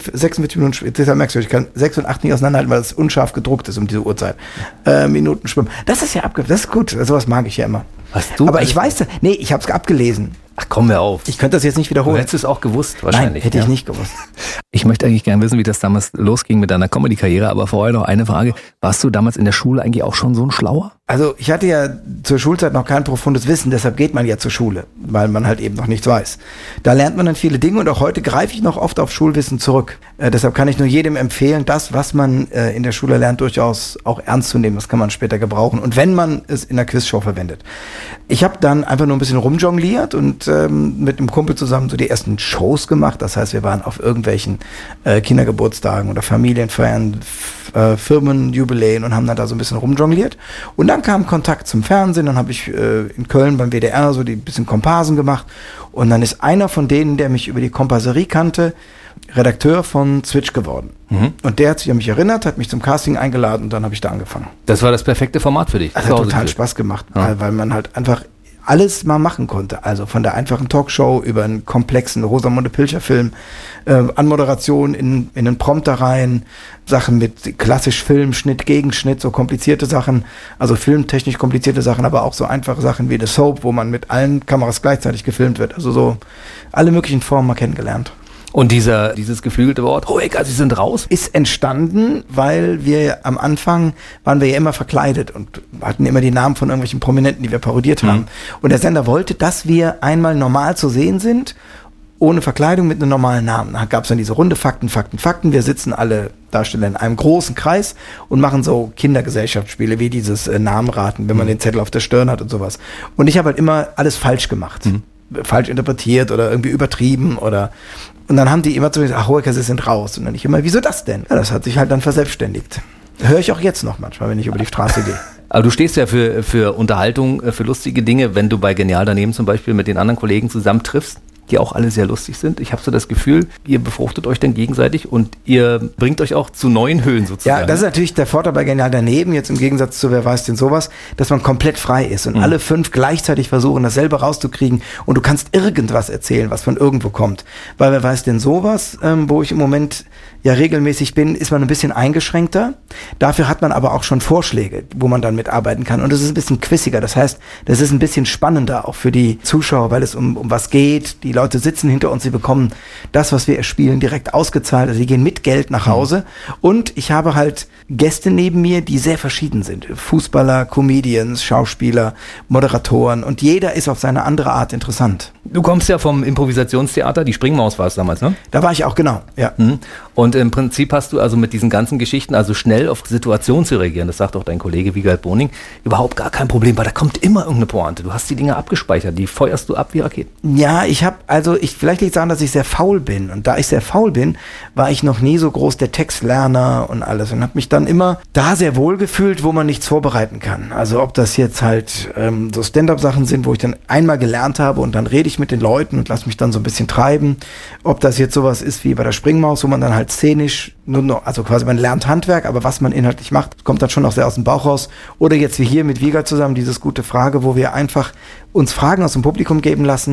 46 Minuten, deshalb merkst du, ich kann 6 und 8 nicht auseinanderhalten, weil es unscharf gedruckt ist um diese Uhrzeit. Minuten schwimmen. Das ist ja das ist gut, sowas mag ich ja immer. Hast du? Aber ich weiß, nee, ich habe es abgelesen. Ach, komm mir auf. Ich könnte das jetzt nicht wiederholen. Du hättest es auch gewusst, wahrscheinlich. Nein, hätte ich nicht gewusst. Ich möchte eigentlich gerne wissen, wie das damals losging mit deiner Comedy-Karriere, aber vorher noch eine Frage. Warst du damals in der Schule eigentlich auch schon so ein Schlauer? Also ich hatte ja zur Schulzeit noch kein profundes Wissen, deshalb geht man ja zur Schule, weil man halt eben noch nichts weiß. Da lernt man dann viele Dinge und auch heute greife ich noch oft auf Schulwissen zurück. Deshalb kann ich nur jedem empfehlen, das, was man in der Schule lernt, durchaus auch ernst zu nehmen. Das kann man später gebrauchen und wenn man es in der Quizshow verwendet. Ich habe dann einfach nur ein bisschen rumjongliert und mit einem Kumpel zusammen so die ersten Shows gemacht. Das heißt, wir waren auf irgendwelchen Kindergeburtstagen oder Familienfeiern, Firmenjubiläen und haben dann da so ein bisschen rumjongliert. Und dann kam Kontakt zum Fernsehen, dann habe ich in Köln beim WDR so die bisschen Komparsen gemacht und dann ist einer von denen, der mich über die Komparserie kannte, Redakteur von Switch geworden. Mhm. Und der hat sich an mich erinnert, hat mich zum Casting eingeladen und dann habe ich da angefangen. Das war das perfekte Format für dich. Das hat total Spaß gemacht, weil man halt einfach alles mal machen konnte. Also von der einfachen Talkshow über einen komplexen Rosamunde Pilcher-Film, Anmoderation in einen Prompter rein, Sachen mit klassisch Film, Schnitt, Gegenschnitt, so komplizierte Sachen, also filmtechnisch komplizierte Sachen, aber auch so einfache Sachen wie The Soap, wo man mit allen Kameras gleichzeitig gefilmt wird. Also so alle möglichen Formen mal kennengelernt. Und dieses geflügelte Wort, Hohecker, Sie sind raus? Ist entstanden, weil wir am Anfang waren wir ja immer verkleidet und hatten immer die Namen von irgendwelchen Prominenten, die wir parodiert haben. Und der Sender wollte, dass wir einmal normal zu sehen sind, ohne Verkleidung mit einem normalen Namen. Da gab es dann diese Runde Fakten. Wir sitzen alle Darsteller in einem großen Kreis und machen so Kindergesellschaftsspiele wie dieses Namenraten, wenn man den Zettel auf der Stirn hat und sowas. Und ich habe halt immer alles falsch gemacht. Falsch interpretiert oder irgendwie übertrieben und dann haben die immer zu mir gesagt, ach Hohecker, Sie sind raus. Und dann ich immer, wieso das denn? Ja, das hat sich halt dann verselbstständigt. Höre ich auch jetzt noch manchmal, wenn ich über die Straße gehe. Aber du stehst ja für Unterhaltung, für lustige Dinge, wenn du bei Genial daneben zum Beispiel mit den anderen Kollegen zusammen triffst, die auch alle sehr lustig sind. Ich habe so das Gefühl, ihr befruchtet euch dann gegenseitig und ihr bringt euch auch zu neuen Höhen sozusagen. Ja, das ist natürlich der Vorteil bei Genial daneben, jetzt im Gegensatz zu Wer weiß denn sowas, dass man komplett frei ist und alle 5 gleichzeitig versuchen, dasselbe rauszukriegen und du kannst irgendwas erzählen, was von irgendwo kommt. Bei Wer weiß denn sowas, wo ich im Moment ja regelmäßig bin, ist man ein bisschen eingeschränkter. Dafür hat man aber auch schon Vorschläge, wo man dann mitarbeiten kann. Und es ist ein bisschen quiziger. Das heißt, das ist ein bisschen spannender auch für die Zuschauer, weil es um was geht. Die Leute sitzen hinter uns, sie bekommen das, was wir erspielen, direkt ausgezahlt. Also sie gehen mit Geld nach Hause. Und ich habe halt Gäste neben mir, die sehr verschieden sind. Fußballer, Comedians, Schauspieler, Moderatoren. Und jeder ist auf seine andere Art interessant. Du kommst ja vom Improvisationstheater, die Springmaus war es damals, ne? Da war ich auch, genau, ja. Und im Prinzip hast du also mit diesen ganzen Geschichten, also schnell auf Situationen zu reagieren, das sagt auch dein Kollege Wiegald Boning, überhaupt gar kein Problem, weil da kommt immer irgendeine Pointe. Du hast die Dinge abgespeichert, die feuerst du ab wie Raketen. Ja, vielleicht liegt es daran, dass ich sehr faul bin. Und da ich sehr faul bin, war ich noch nie so groß der Textlerner und alles. Und habe mich dann immer da sehr wohl gefühlt, wo man nichts vorbereiten kann. Also ob das jetzt halt so Stand-up-Sachen sind, wo ich dann einmal gelernt habe und dann rede ich mit den Leuten und lasse mich dann so ein bisschen treiben. Ob das jetzt sowas ist wie bei der Springmaus, wo man dann halt szenisch nur noch, also quasi man lernt Handwerk, aber was man inhaltlich macht, kommt dann schon auch sehr aus dem Bauch raus. Oder jetzt wie hier mit Wiegald zusammen, dieses gute Frage, wo wir einfach uns Fragen aus dem Publikum geben lassen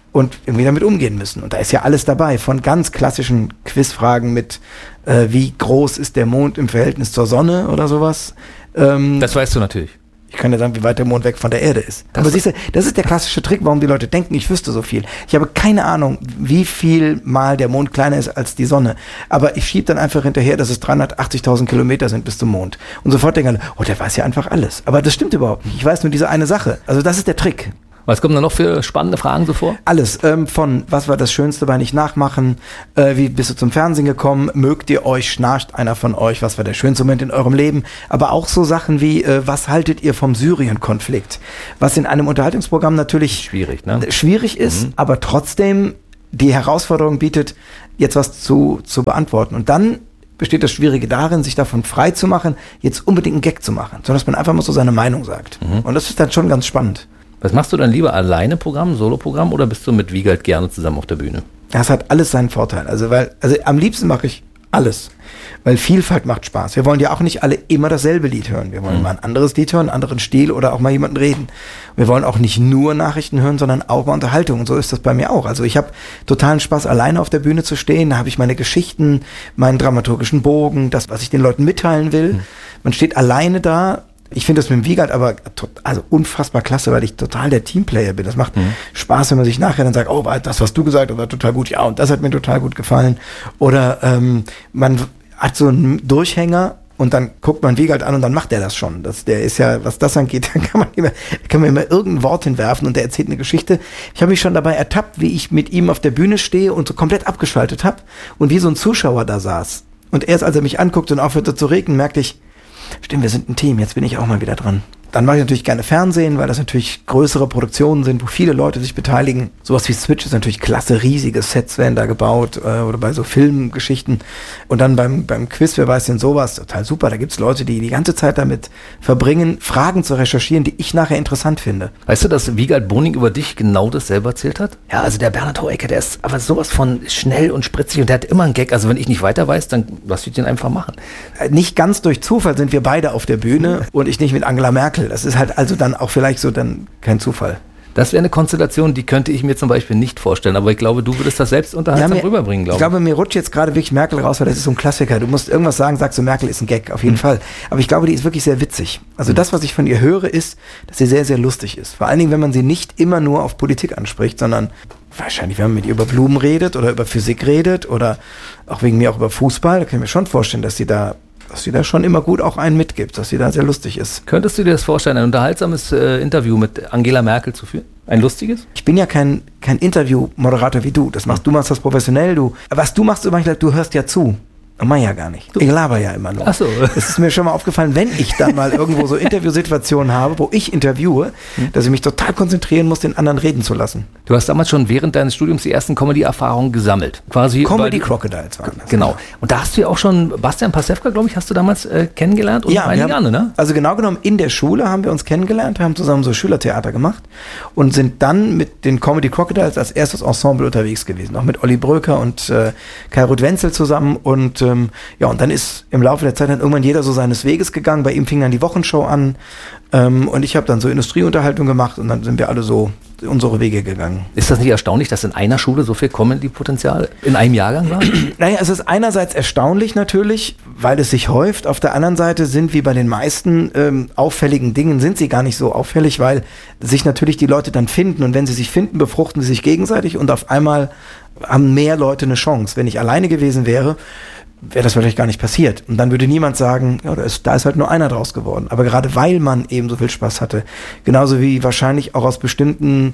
und irgendwie damit umgehen müssen. Und da ist ja alles dabei, von ganz klassischen Quizfragen mit wie groß ist der Mond im Verhältnis zur Sonne oder sowas. Das weißt du natürlich. Ich kann ja sagen, wie weit der Mond weg von der Erde ist. Aber siehst du, das ist der klassische Trick, warum die Leute denken, ich wüsste so viel. Ich habe keine Ahnung, wie viel mal der Mond kleiner ist als die Sonne. Aber ich schiebe dann einfach hinterher, dass es 380.000 Kilometer sind bis zum Mond. Und sofort denken alle, oh, der weiß ja einfach alles. Aber das stimmt überhaupt nicht. Ich weiß nur diese eine Sache. Also das ist der Trick. Was kommen da noch für spannende Fragen so vor? Alles, von was war das Schönste bei Nicht nachmachen, wie bist du zum Fernsehen gekommen, mögt ihr euch, schnarcht einer von euch, was war der schönste Moment in eurem Leben, aber auch so Sachen wie, was haltet ihr vom Syrien-Konflikt, was in einem Unterhaltungsprogramm natürlich schwierig ist, aber trotzdem die Herausforderung bietet, jetzt was zu beantworten. Und dann besteht das Schwierige darin, sich davon frei zu machen, jetzt unbedingt einen Gag zu machen, sondern dass man einfach mal so seine Meinung sagt. Und das ist dann schon ganz spannend. Was machst du dann lieber, alleine Programm, Solo-Programm oder bist du mit Wiegald gerne zusammen auf der Bühne? Das hat alles seinen Vorteil. Also am liebsten mache ich alles, weil Vielfalt macht Spaß. Wir wollen ja auch nicht alle immer dasselbe Lied hören. Wir wollen mal ein anderes Lied hören, einen anderen Stil oder auch mal jemanden reden. Wir wollen auch nicht nur Nachrichten hören, sondern auch mal Unterhaltung. Und so ist das bei mir auch. Also ich habe totalen Spaß, alleine auf der Bühne zu stehen. Da habe ich meine Geschichten, meinen dramaturgischen Bogen, das, was ich den Leuten mitteilen will. Man steht alleine da. Ich finde das mit dem Wiegald aber unfassbar klasse, weil ich total der Teamplayer bin. Das macht Spaß, wenn man sich nachher dann sagt, oh, das, was du gesagt hast, war total gut. Ja, und das hat mir total gut gefallen. Oder man hat so einen Durchhänger und dann guckt man Wiegald an und dann macht er das schon. Der ist ja, was das angeht, dann kann man immer irgendein Wort hinwerfen und der erzählt eine Geschichte. Ich habe mich schon dabei ertappt, wie ich mit ihm auf der Bühne stehe und so komplett abgeschaltet habe und wie so ein Zuschauer da saß. Und erst als er mich anguckte und aufhörte zu regnen, merkte ich, stimmt, wir sind ein Team, jetzt bin ich auch mal wieder dran. Dann mache ich natürlich gerne Fernsehen, weil das natürlich größere Produktionen sind, wo viele Leute sich beteiligen. Sowas wie Switch ist natürlich klasse, riesige Sets werden da gebaut oder bei so Filmgeschichten. Und dann beim Quiz, wer weiß denn sowas, total super. Da gibt's Leute, die die ganze Zeit damit verbringen, Fragen zu recherchieren, die ich nachher interessant finde. Weißt du, dass Wiegald Boning über dich genau das selber erzählt hat? Ja, also der Bernhard Hoeker, der ist aber sowas von schnell und spritzig und der hat immer einen Gag. Also wenn ich nicht weiter weiß, dann lass ich den einfach machen. Nicht ganz durch Zufall sind wir beide auf der Bühne und ich nicht mit Angela Merkel. Das ist halt also dann auch vielleicht so dann kein Zufall. Das wäre eine Konstellation, die könnte ich mir zum Beispiel nicht vorstellen. Aber ich glaube, du würdest das selbst unterhaltsam rüberbringen, glaube ich. Ich glaube, mir rutscht jetzt gerade wirklich Merkel raus, weil das ist so ein Klassiker. Du musst irgendwas sagen, sagst du, Merkel ist ein Gag, auf jeden Fall. Aber ich glaube, die ist wirklich sehr witzig. Also das, was ich von ihr höre, ist, dass sie sehr, sehr lustig ist. Vor allen Dingen, wenn man sie nicht immer nur auf Politik anspricht, sondern wahrscheinlich, wenn man mit ihr über Blumen redet oder über Physik redet oder auch wegen mir auch über Fußball, da kann ich mir schon vorstellen, dass sie da schon immer gut auch einen mitgibt, dass sie da sehr lustig ist. Könntest du dir das vorstellen, ein unterhaltsames Interview mit Angela Merkel zu führen? Ein lustiges? Ich bin ja kein Interview-Moderator wie du. Du machst das professionell, was du machst, du hörst ja zu. Mach ja gar nicht. Ich laber ja immer nur. Ach so. Es ist mir schon mal aufgefallen, wenn ich dann mal irgendwo so Interviewsituationen habe, wo ich interviewe, dass ich mich total konzentrieren muss, den anderen reden zu lassen. Du hast damals schon während deines Studiums die ersten Comedy-Erfahrungen gesammelt. Quasi Comedy Crocodiles waren das. Genau. Und da hast du ja auch schon Bastian Pastewka, glaube ich, hast du damals kennengelernt? Und ja, einige andere, ne? Also genau genommen in der Schule haben wir uns kennengelernt, haben zusammen so Schülertheater gemacht und sind dann mit den Comedy Crocodiles als erstes Ensemble unterwegs gewesen. Auch mit Olli Bröker und Kai Ruth-Wenzel zusammen und und dann ist im Laufe der Zeit dann irgendwann jeder so seines Weges gegangen. Bei ihm fing dann die Wochenshow an und ich habe dann so Industrieunterhaltung gemacht und dann sind wir alle so unsere Wege gegangen. Ist das nicht erstaunlich, dass in einer Schule so viel Comedy-Potenzial in einem Jahrgang war? Naja, es ist einerseits erstaunlich natürlich, weil es sich häuft. Auf der anderen Seite sind wie bei den meisten auffälligen Dingen, sind sie gar nicht so auffällig, weil sich natürlich die Leute dann finden und wenn sie sich finden, befruchten sie sich gegenseitig und auf einmal haben mehr Leute eine Chance. Wenn ich alleine gewesen wäre, wäre das wahrscheinlich gar nicht passiert. Und dann würde niemand sagen, ja, da ist halt nur einer draus geworden. Aber gerade weil man eben so viel Spaß hatte, genauso wie wahrscheinlich auch aus bestimmten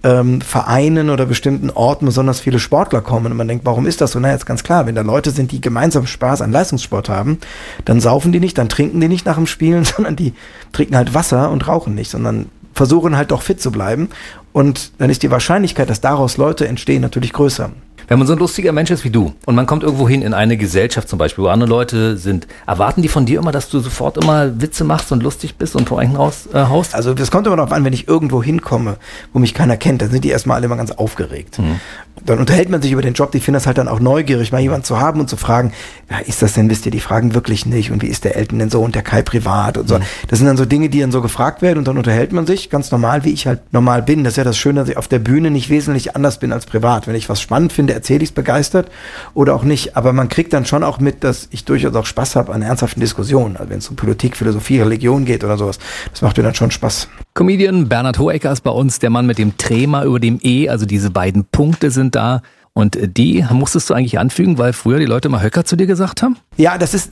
Vereinen oder bestimmten Orten besonders viele Sportler kommen und man denkt, warum ist das so? Na, jetzt ganz klar, wenn da Leute sind, die gemeinsam Spaß an Leistungssport haben, dann saufen die nicht, dann trinken die nicht nach dem Spielen, sondern die trinken halt Wasser und rauchen nicht, sondern versuchen halt doch fit zu bleiben und dann ist die Wahrscheinlichkeit, dass daraus Leute entstehen, natürlich größer. Wenn man so ein lustiger Mensch ist wie du und man kommt irgendwo hin in eine Gesellschaft zum Beispiel, wo andere Leute sind, erwarten die von dir immer, dass du sofort immer Witze machst und lustig bist und Pointen raushaust? Also das kommt immer darauf an, wenn ich irgendwo hinkomme, wo mich keiner kennt, dann sind die erstmal alle immer ganz aufgeregt. Dann unterhält man sich über den Job, die finden das halt dann auch neugierig, mal jemanden zu haben und zu fragen, ja, ist das denn, wisst ihr, die fragen wirklich nicht und wie ist der Elton denn so und der Kai privat und so. Das sind dann so Dinge, die dann so gefragt werden und dann unterhält man sich ganz normal, wie ich halt normal bin. Das ist ja das Schöne, dass ich auf der Bühne nicht wesentlich anders bin als privat. Wenn ich was spannend finde, erzähle ich es begeistert oder auch nicht. Aber man kriegt dann schon auch mit, dass ich durchaus auch Spaß habe an ernsthaften Diskussionen. Also wenn es um Politik, Philosophie, Religion geht oder sowas. Das macht mir dann schon Spaß. Comedian Bernhard Hohecker ist bei uns, der Mann mit dem Trema über dem E, also diese beiden Punkte sind da. Und die musstest du eigentlich anfügen, weil früher die Leute mal Höcker zu dir gesagt haben? Ja, das ist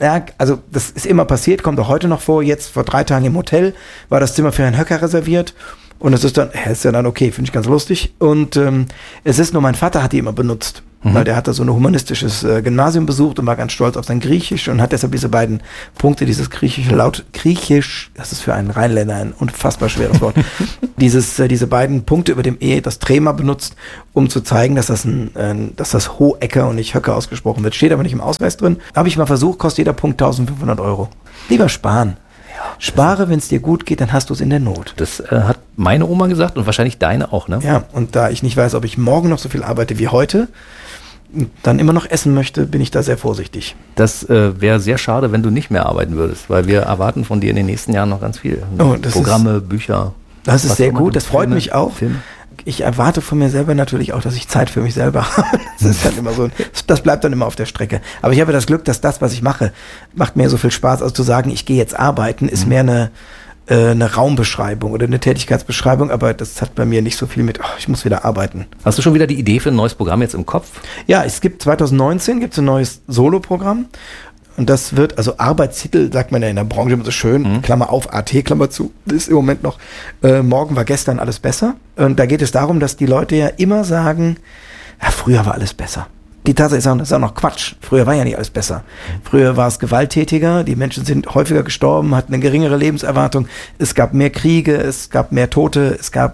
immer passiert, kommt auch heute noch vor. Jetzt vor 3 Tagen im Hotel war das Zimmer für Herrn Höcker reserviert. Und es ist ja dann okay, finde ich ganz lustig. Und es ist nur, mein Vater hat die immer benutzt. Weil der hat da so ein humanistisches Gymnasium besucht und war ganz stolz auf sein Griechisch und hat deshalb diese beiden Punkte, dieses Griechisch, das ist für einen Rheinländer ein unfassbar schweres Wort, diese beiden Punkte über dem E, das Trema benutzt, um zu zeigen, dass das Hohecker und nicht Höcker ausgesprochen wird. Steht aber nicht im Ausweis drin. Habe ich mal versucht, kostet jeder Punkt 1.500 €. Lieber sparen. Spare, wenn es dir gut geht, dann hast du es in der Not. Das hat meine Oma gesagt und wahrscheinlich deine auch, ne? Ja, und da ich nicht weiß, ob ich morgen noch so viel arbeite wie heute, dann immer noch essen möchte, bin ich da sehr vorsichtig. Das wäre sehr schade, wenn du nicht mehr arbeiten würdest, weil wir erwarten von dir in den nächsten Jahren noch ganz viel. Programme, Bücher. Das ist sehr gut, das freut mich auch. Filme. Ich erwarte von mir selber natürlich auch, dass ich Zeit für mich selber habe. Das ist dann immer so, das bleibt dann immer auf der Strecke. Aber ich habe das Glück, dass das, was ich mache, macht mir so viel Spaß. Also zu sagen, ich gehe jetzt arbeiten, ist mehr eine Raumbeschreibung oder eine Tätigkeitsbeschreibung, aber das hat bei mir nicht so viel mit, ich muss wieder arbeiten. Hast du schon wieder die Idee für ein neues Programm jetzt im Kopf? Ja, 2019 gibt es ein neues Solo-Programm. Und das wird, also Arbeitstitel, sagt man ja in der Branche immer so schön, Klammer auf, AT, Klammer zu, ist im Moment noch, morgen war gestern alles besser. Und da geht es darum, dass die Leute ja immer sagen, ja, früher war alles besser. Die Tatsache ist das ist auch noch Quatsch. Früher war ja nicht alles besser. Früher war es gewalttätiger, die Menschen sind häufiger gestorben, hatten eine geringere Lebenserwartung, es gab mehr Kriege, es gab mehr Tote, es war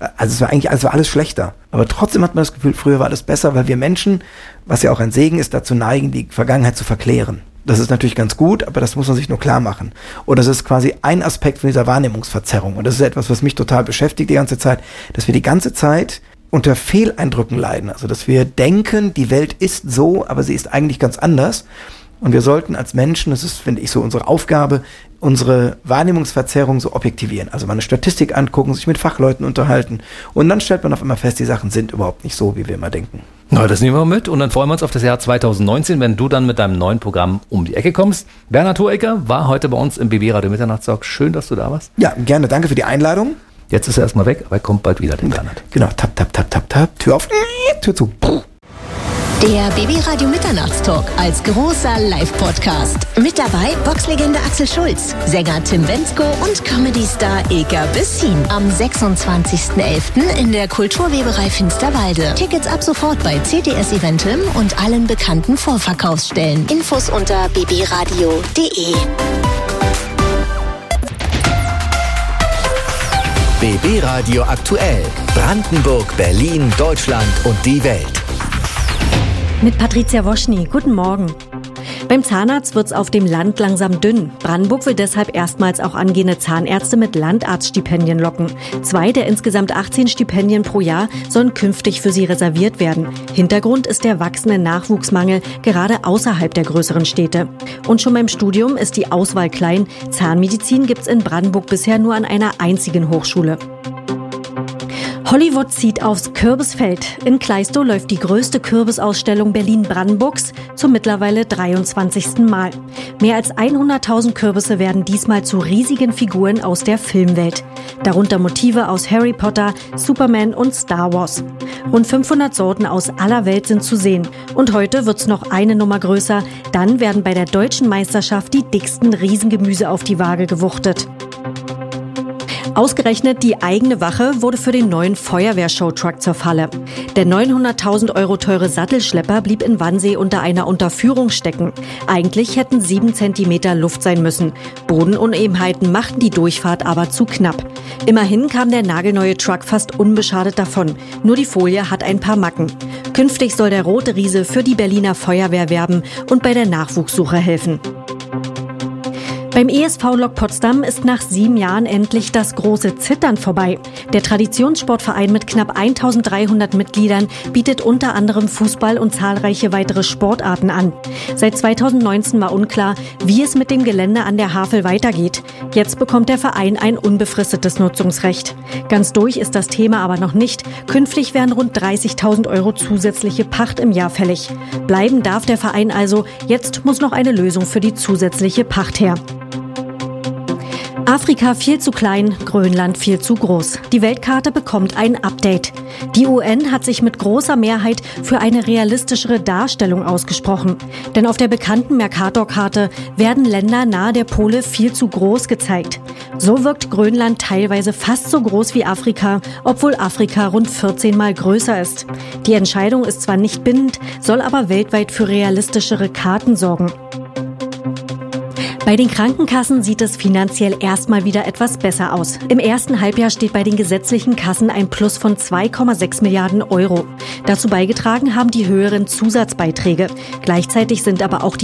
alles schlechter. Aber trotzdem hat man das Gefühl, früher war alles besser, weil wir Menschen, was ja auch ein Segen ist, dazu neigen, die Vergangenheit zu verklären. Das ist natürlich ganz gut, aber das muss man sich nur klar machen. Und das ist quasi ein Aspekt von dieser Wahrnehmungsverzerrung. Und das ist etwas, was mich total beschäftigt die ganze Zeit, dass wir die ganze Zeit unter Fehleindrücken leiden. Also, dass wir denken, die Welt ist so, aber sie ist eigentlich ganz anders. Und wir sollten als Menschen, das ist, finde ich, so unsere Aufgabe, unsere Wahrnehmungsverzerrung so objektivieren. Also mal eine Statistik angucken, sich mit Fachleuten unterhalten. Und dann stellt man auf einmal fest, die Sachen sind überhaupt nicht so, wie wir immer denken. Na, das nehmen wir mit und dann freuen wir uns auf das Jahr 2019, wenn du dann mit deinem neuen Programm um die Ecke kommst. Bernhard Hohecker war heute bei uns im BB Radio Mitternachtstalk. Schön, dass du da warst. Ja, gerne. Danke für die Einladung. Jetzt ist er erstmal weg, aber er kommt bald wieder, der Bernhard. Genau. Tap, tap, tap, tap, tap. Tür auf, Tür zu. Der BB Radio Mitternachtstalk als großer Live-Podcast. Mit dabei Boxlegende Axel Schulz, Sänger Tim Bendzko und Comedy-Star Eka Bessin. Am 26.11. in der Kulturweberei Finsterwalde. Tickets ab sofort bei CTS Eventim und allen bekannten Vorverkaufsstellen. Infos unter bbradio.de. BB Radio aktuell. Brandenburg, Berlin, Deutschland und die Welt. Mit Patricia Woschny. Guten Morgen. Beim Zahnarzt wird's auf dem Land langsam dünn. Brandenburg will deshalb erstmals auch angehende Zahnärzte mit Landarztstipendien locken. 2 der insgesamt 18 Stipendien pro Jahr sollen künftig für sie reserviert werden. Hintergrund ist der wachsende Nachwuchsmangel, gerade außerhalb der größeren Städte. Und schon beim Studium ist die Auswahl klein. Zahnmedizin gibt's in Brandenburg bisher nur an einer einzigen Hochschule. Hollywood zieht aufs Kürbisfeld. In Kleistow läuft die größte Kürbisausstellung Berlin-Brandenburgs zum mittlerweile 23. Mal. Mehr als 100.000 Kürbisse werden diesmal zu riesigen Figuren aus der Filmwelt. Darunter Motive aus Harry Potter, Superman und Star Wars. Rund 500 Sorten aus aller Welt sind zu sehen. Und heute wird's noch eine Nummer größer. Dann werden bei der Deutschen Meisterschaft die dicksten Riesengemüse auf die Waage gewuchtet. Ausgerechnet die eigene Wache wurde für den neuen Feuerwehrshowtruck zur Falle. Der 900.000 € teure Sattelschlepper blieb in Wannsee unter einer Unterführung stecken. Eigentlich hätten 7 Zentimeter Luft sein müssen. Bodenunebenheiten machten die Durchfahrt aber zu knapp. Immerhin kam der nagelneue Truck fast unbeschadet davon. Nur die Folie hat ein paar Macken. Künftig soll der rote Riese für die Berliner Feuerwehr werben und bei der Nachwuchssuche helfen. Beim ESV Lok Potsdam ist nach 7 Jahren endlich das große Zittern vorbei. Der Traditionssportverein mit knapp 1300 Mitgliedern bietet unter anderem Fußball und zahlreiche weitere Sportarten an. Seit 2019 war unklar, wie es mit dem Gelände an der Havel weitergeht. Jetzt bekommt der Verein ein unbefristetes Nutzungsrecht. Ganz durch ist das Thema aber noch nicht. Künftig werden rund 30.000 € zusätzliche Pacht im Jahr fällig. Bleiben darf der Verein also. Jetzt muss noch eine Lösung für die zusätzliche Pacht her. Afrika viel zu klein, Grönland viel zu groß. Die Weltkarte bekommt ein Update. Die UN hat sich mit großer Mehrheit für eine realistischere Darstellung ausgesprochen. Denn auf der bekannten Mercator-Karte werden Länder nahe der Pole viel zu groß gezeigt. So wirkt Grönland teilweise fast so groß wie Afrika, obwohl Afrika rund 14 Mal größer ist. Die Entscheidung ist zwar nicht bindend, soll aber weltweit für realistischere Karten sorgen. Bei den Krankenkassen sieht es finanziell erstmal wieder etwas besser aus. Im ersten Halbjahr steht bei den gesetzlichen Kassen ein Plus von 2,6 Milliarden €. Dazu beigetragen haben die höheren Zusatzbeiträge. Gleichzeitig sind aber auch die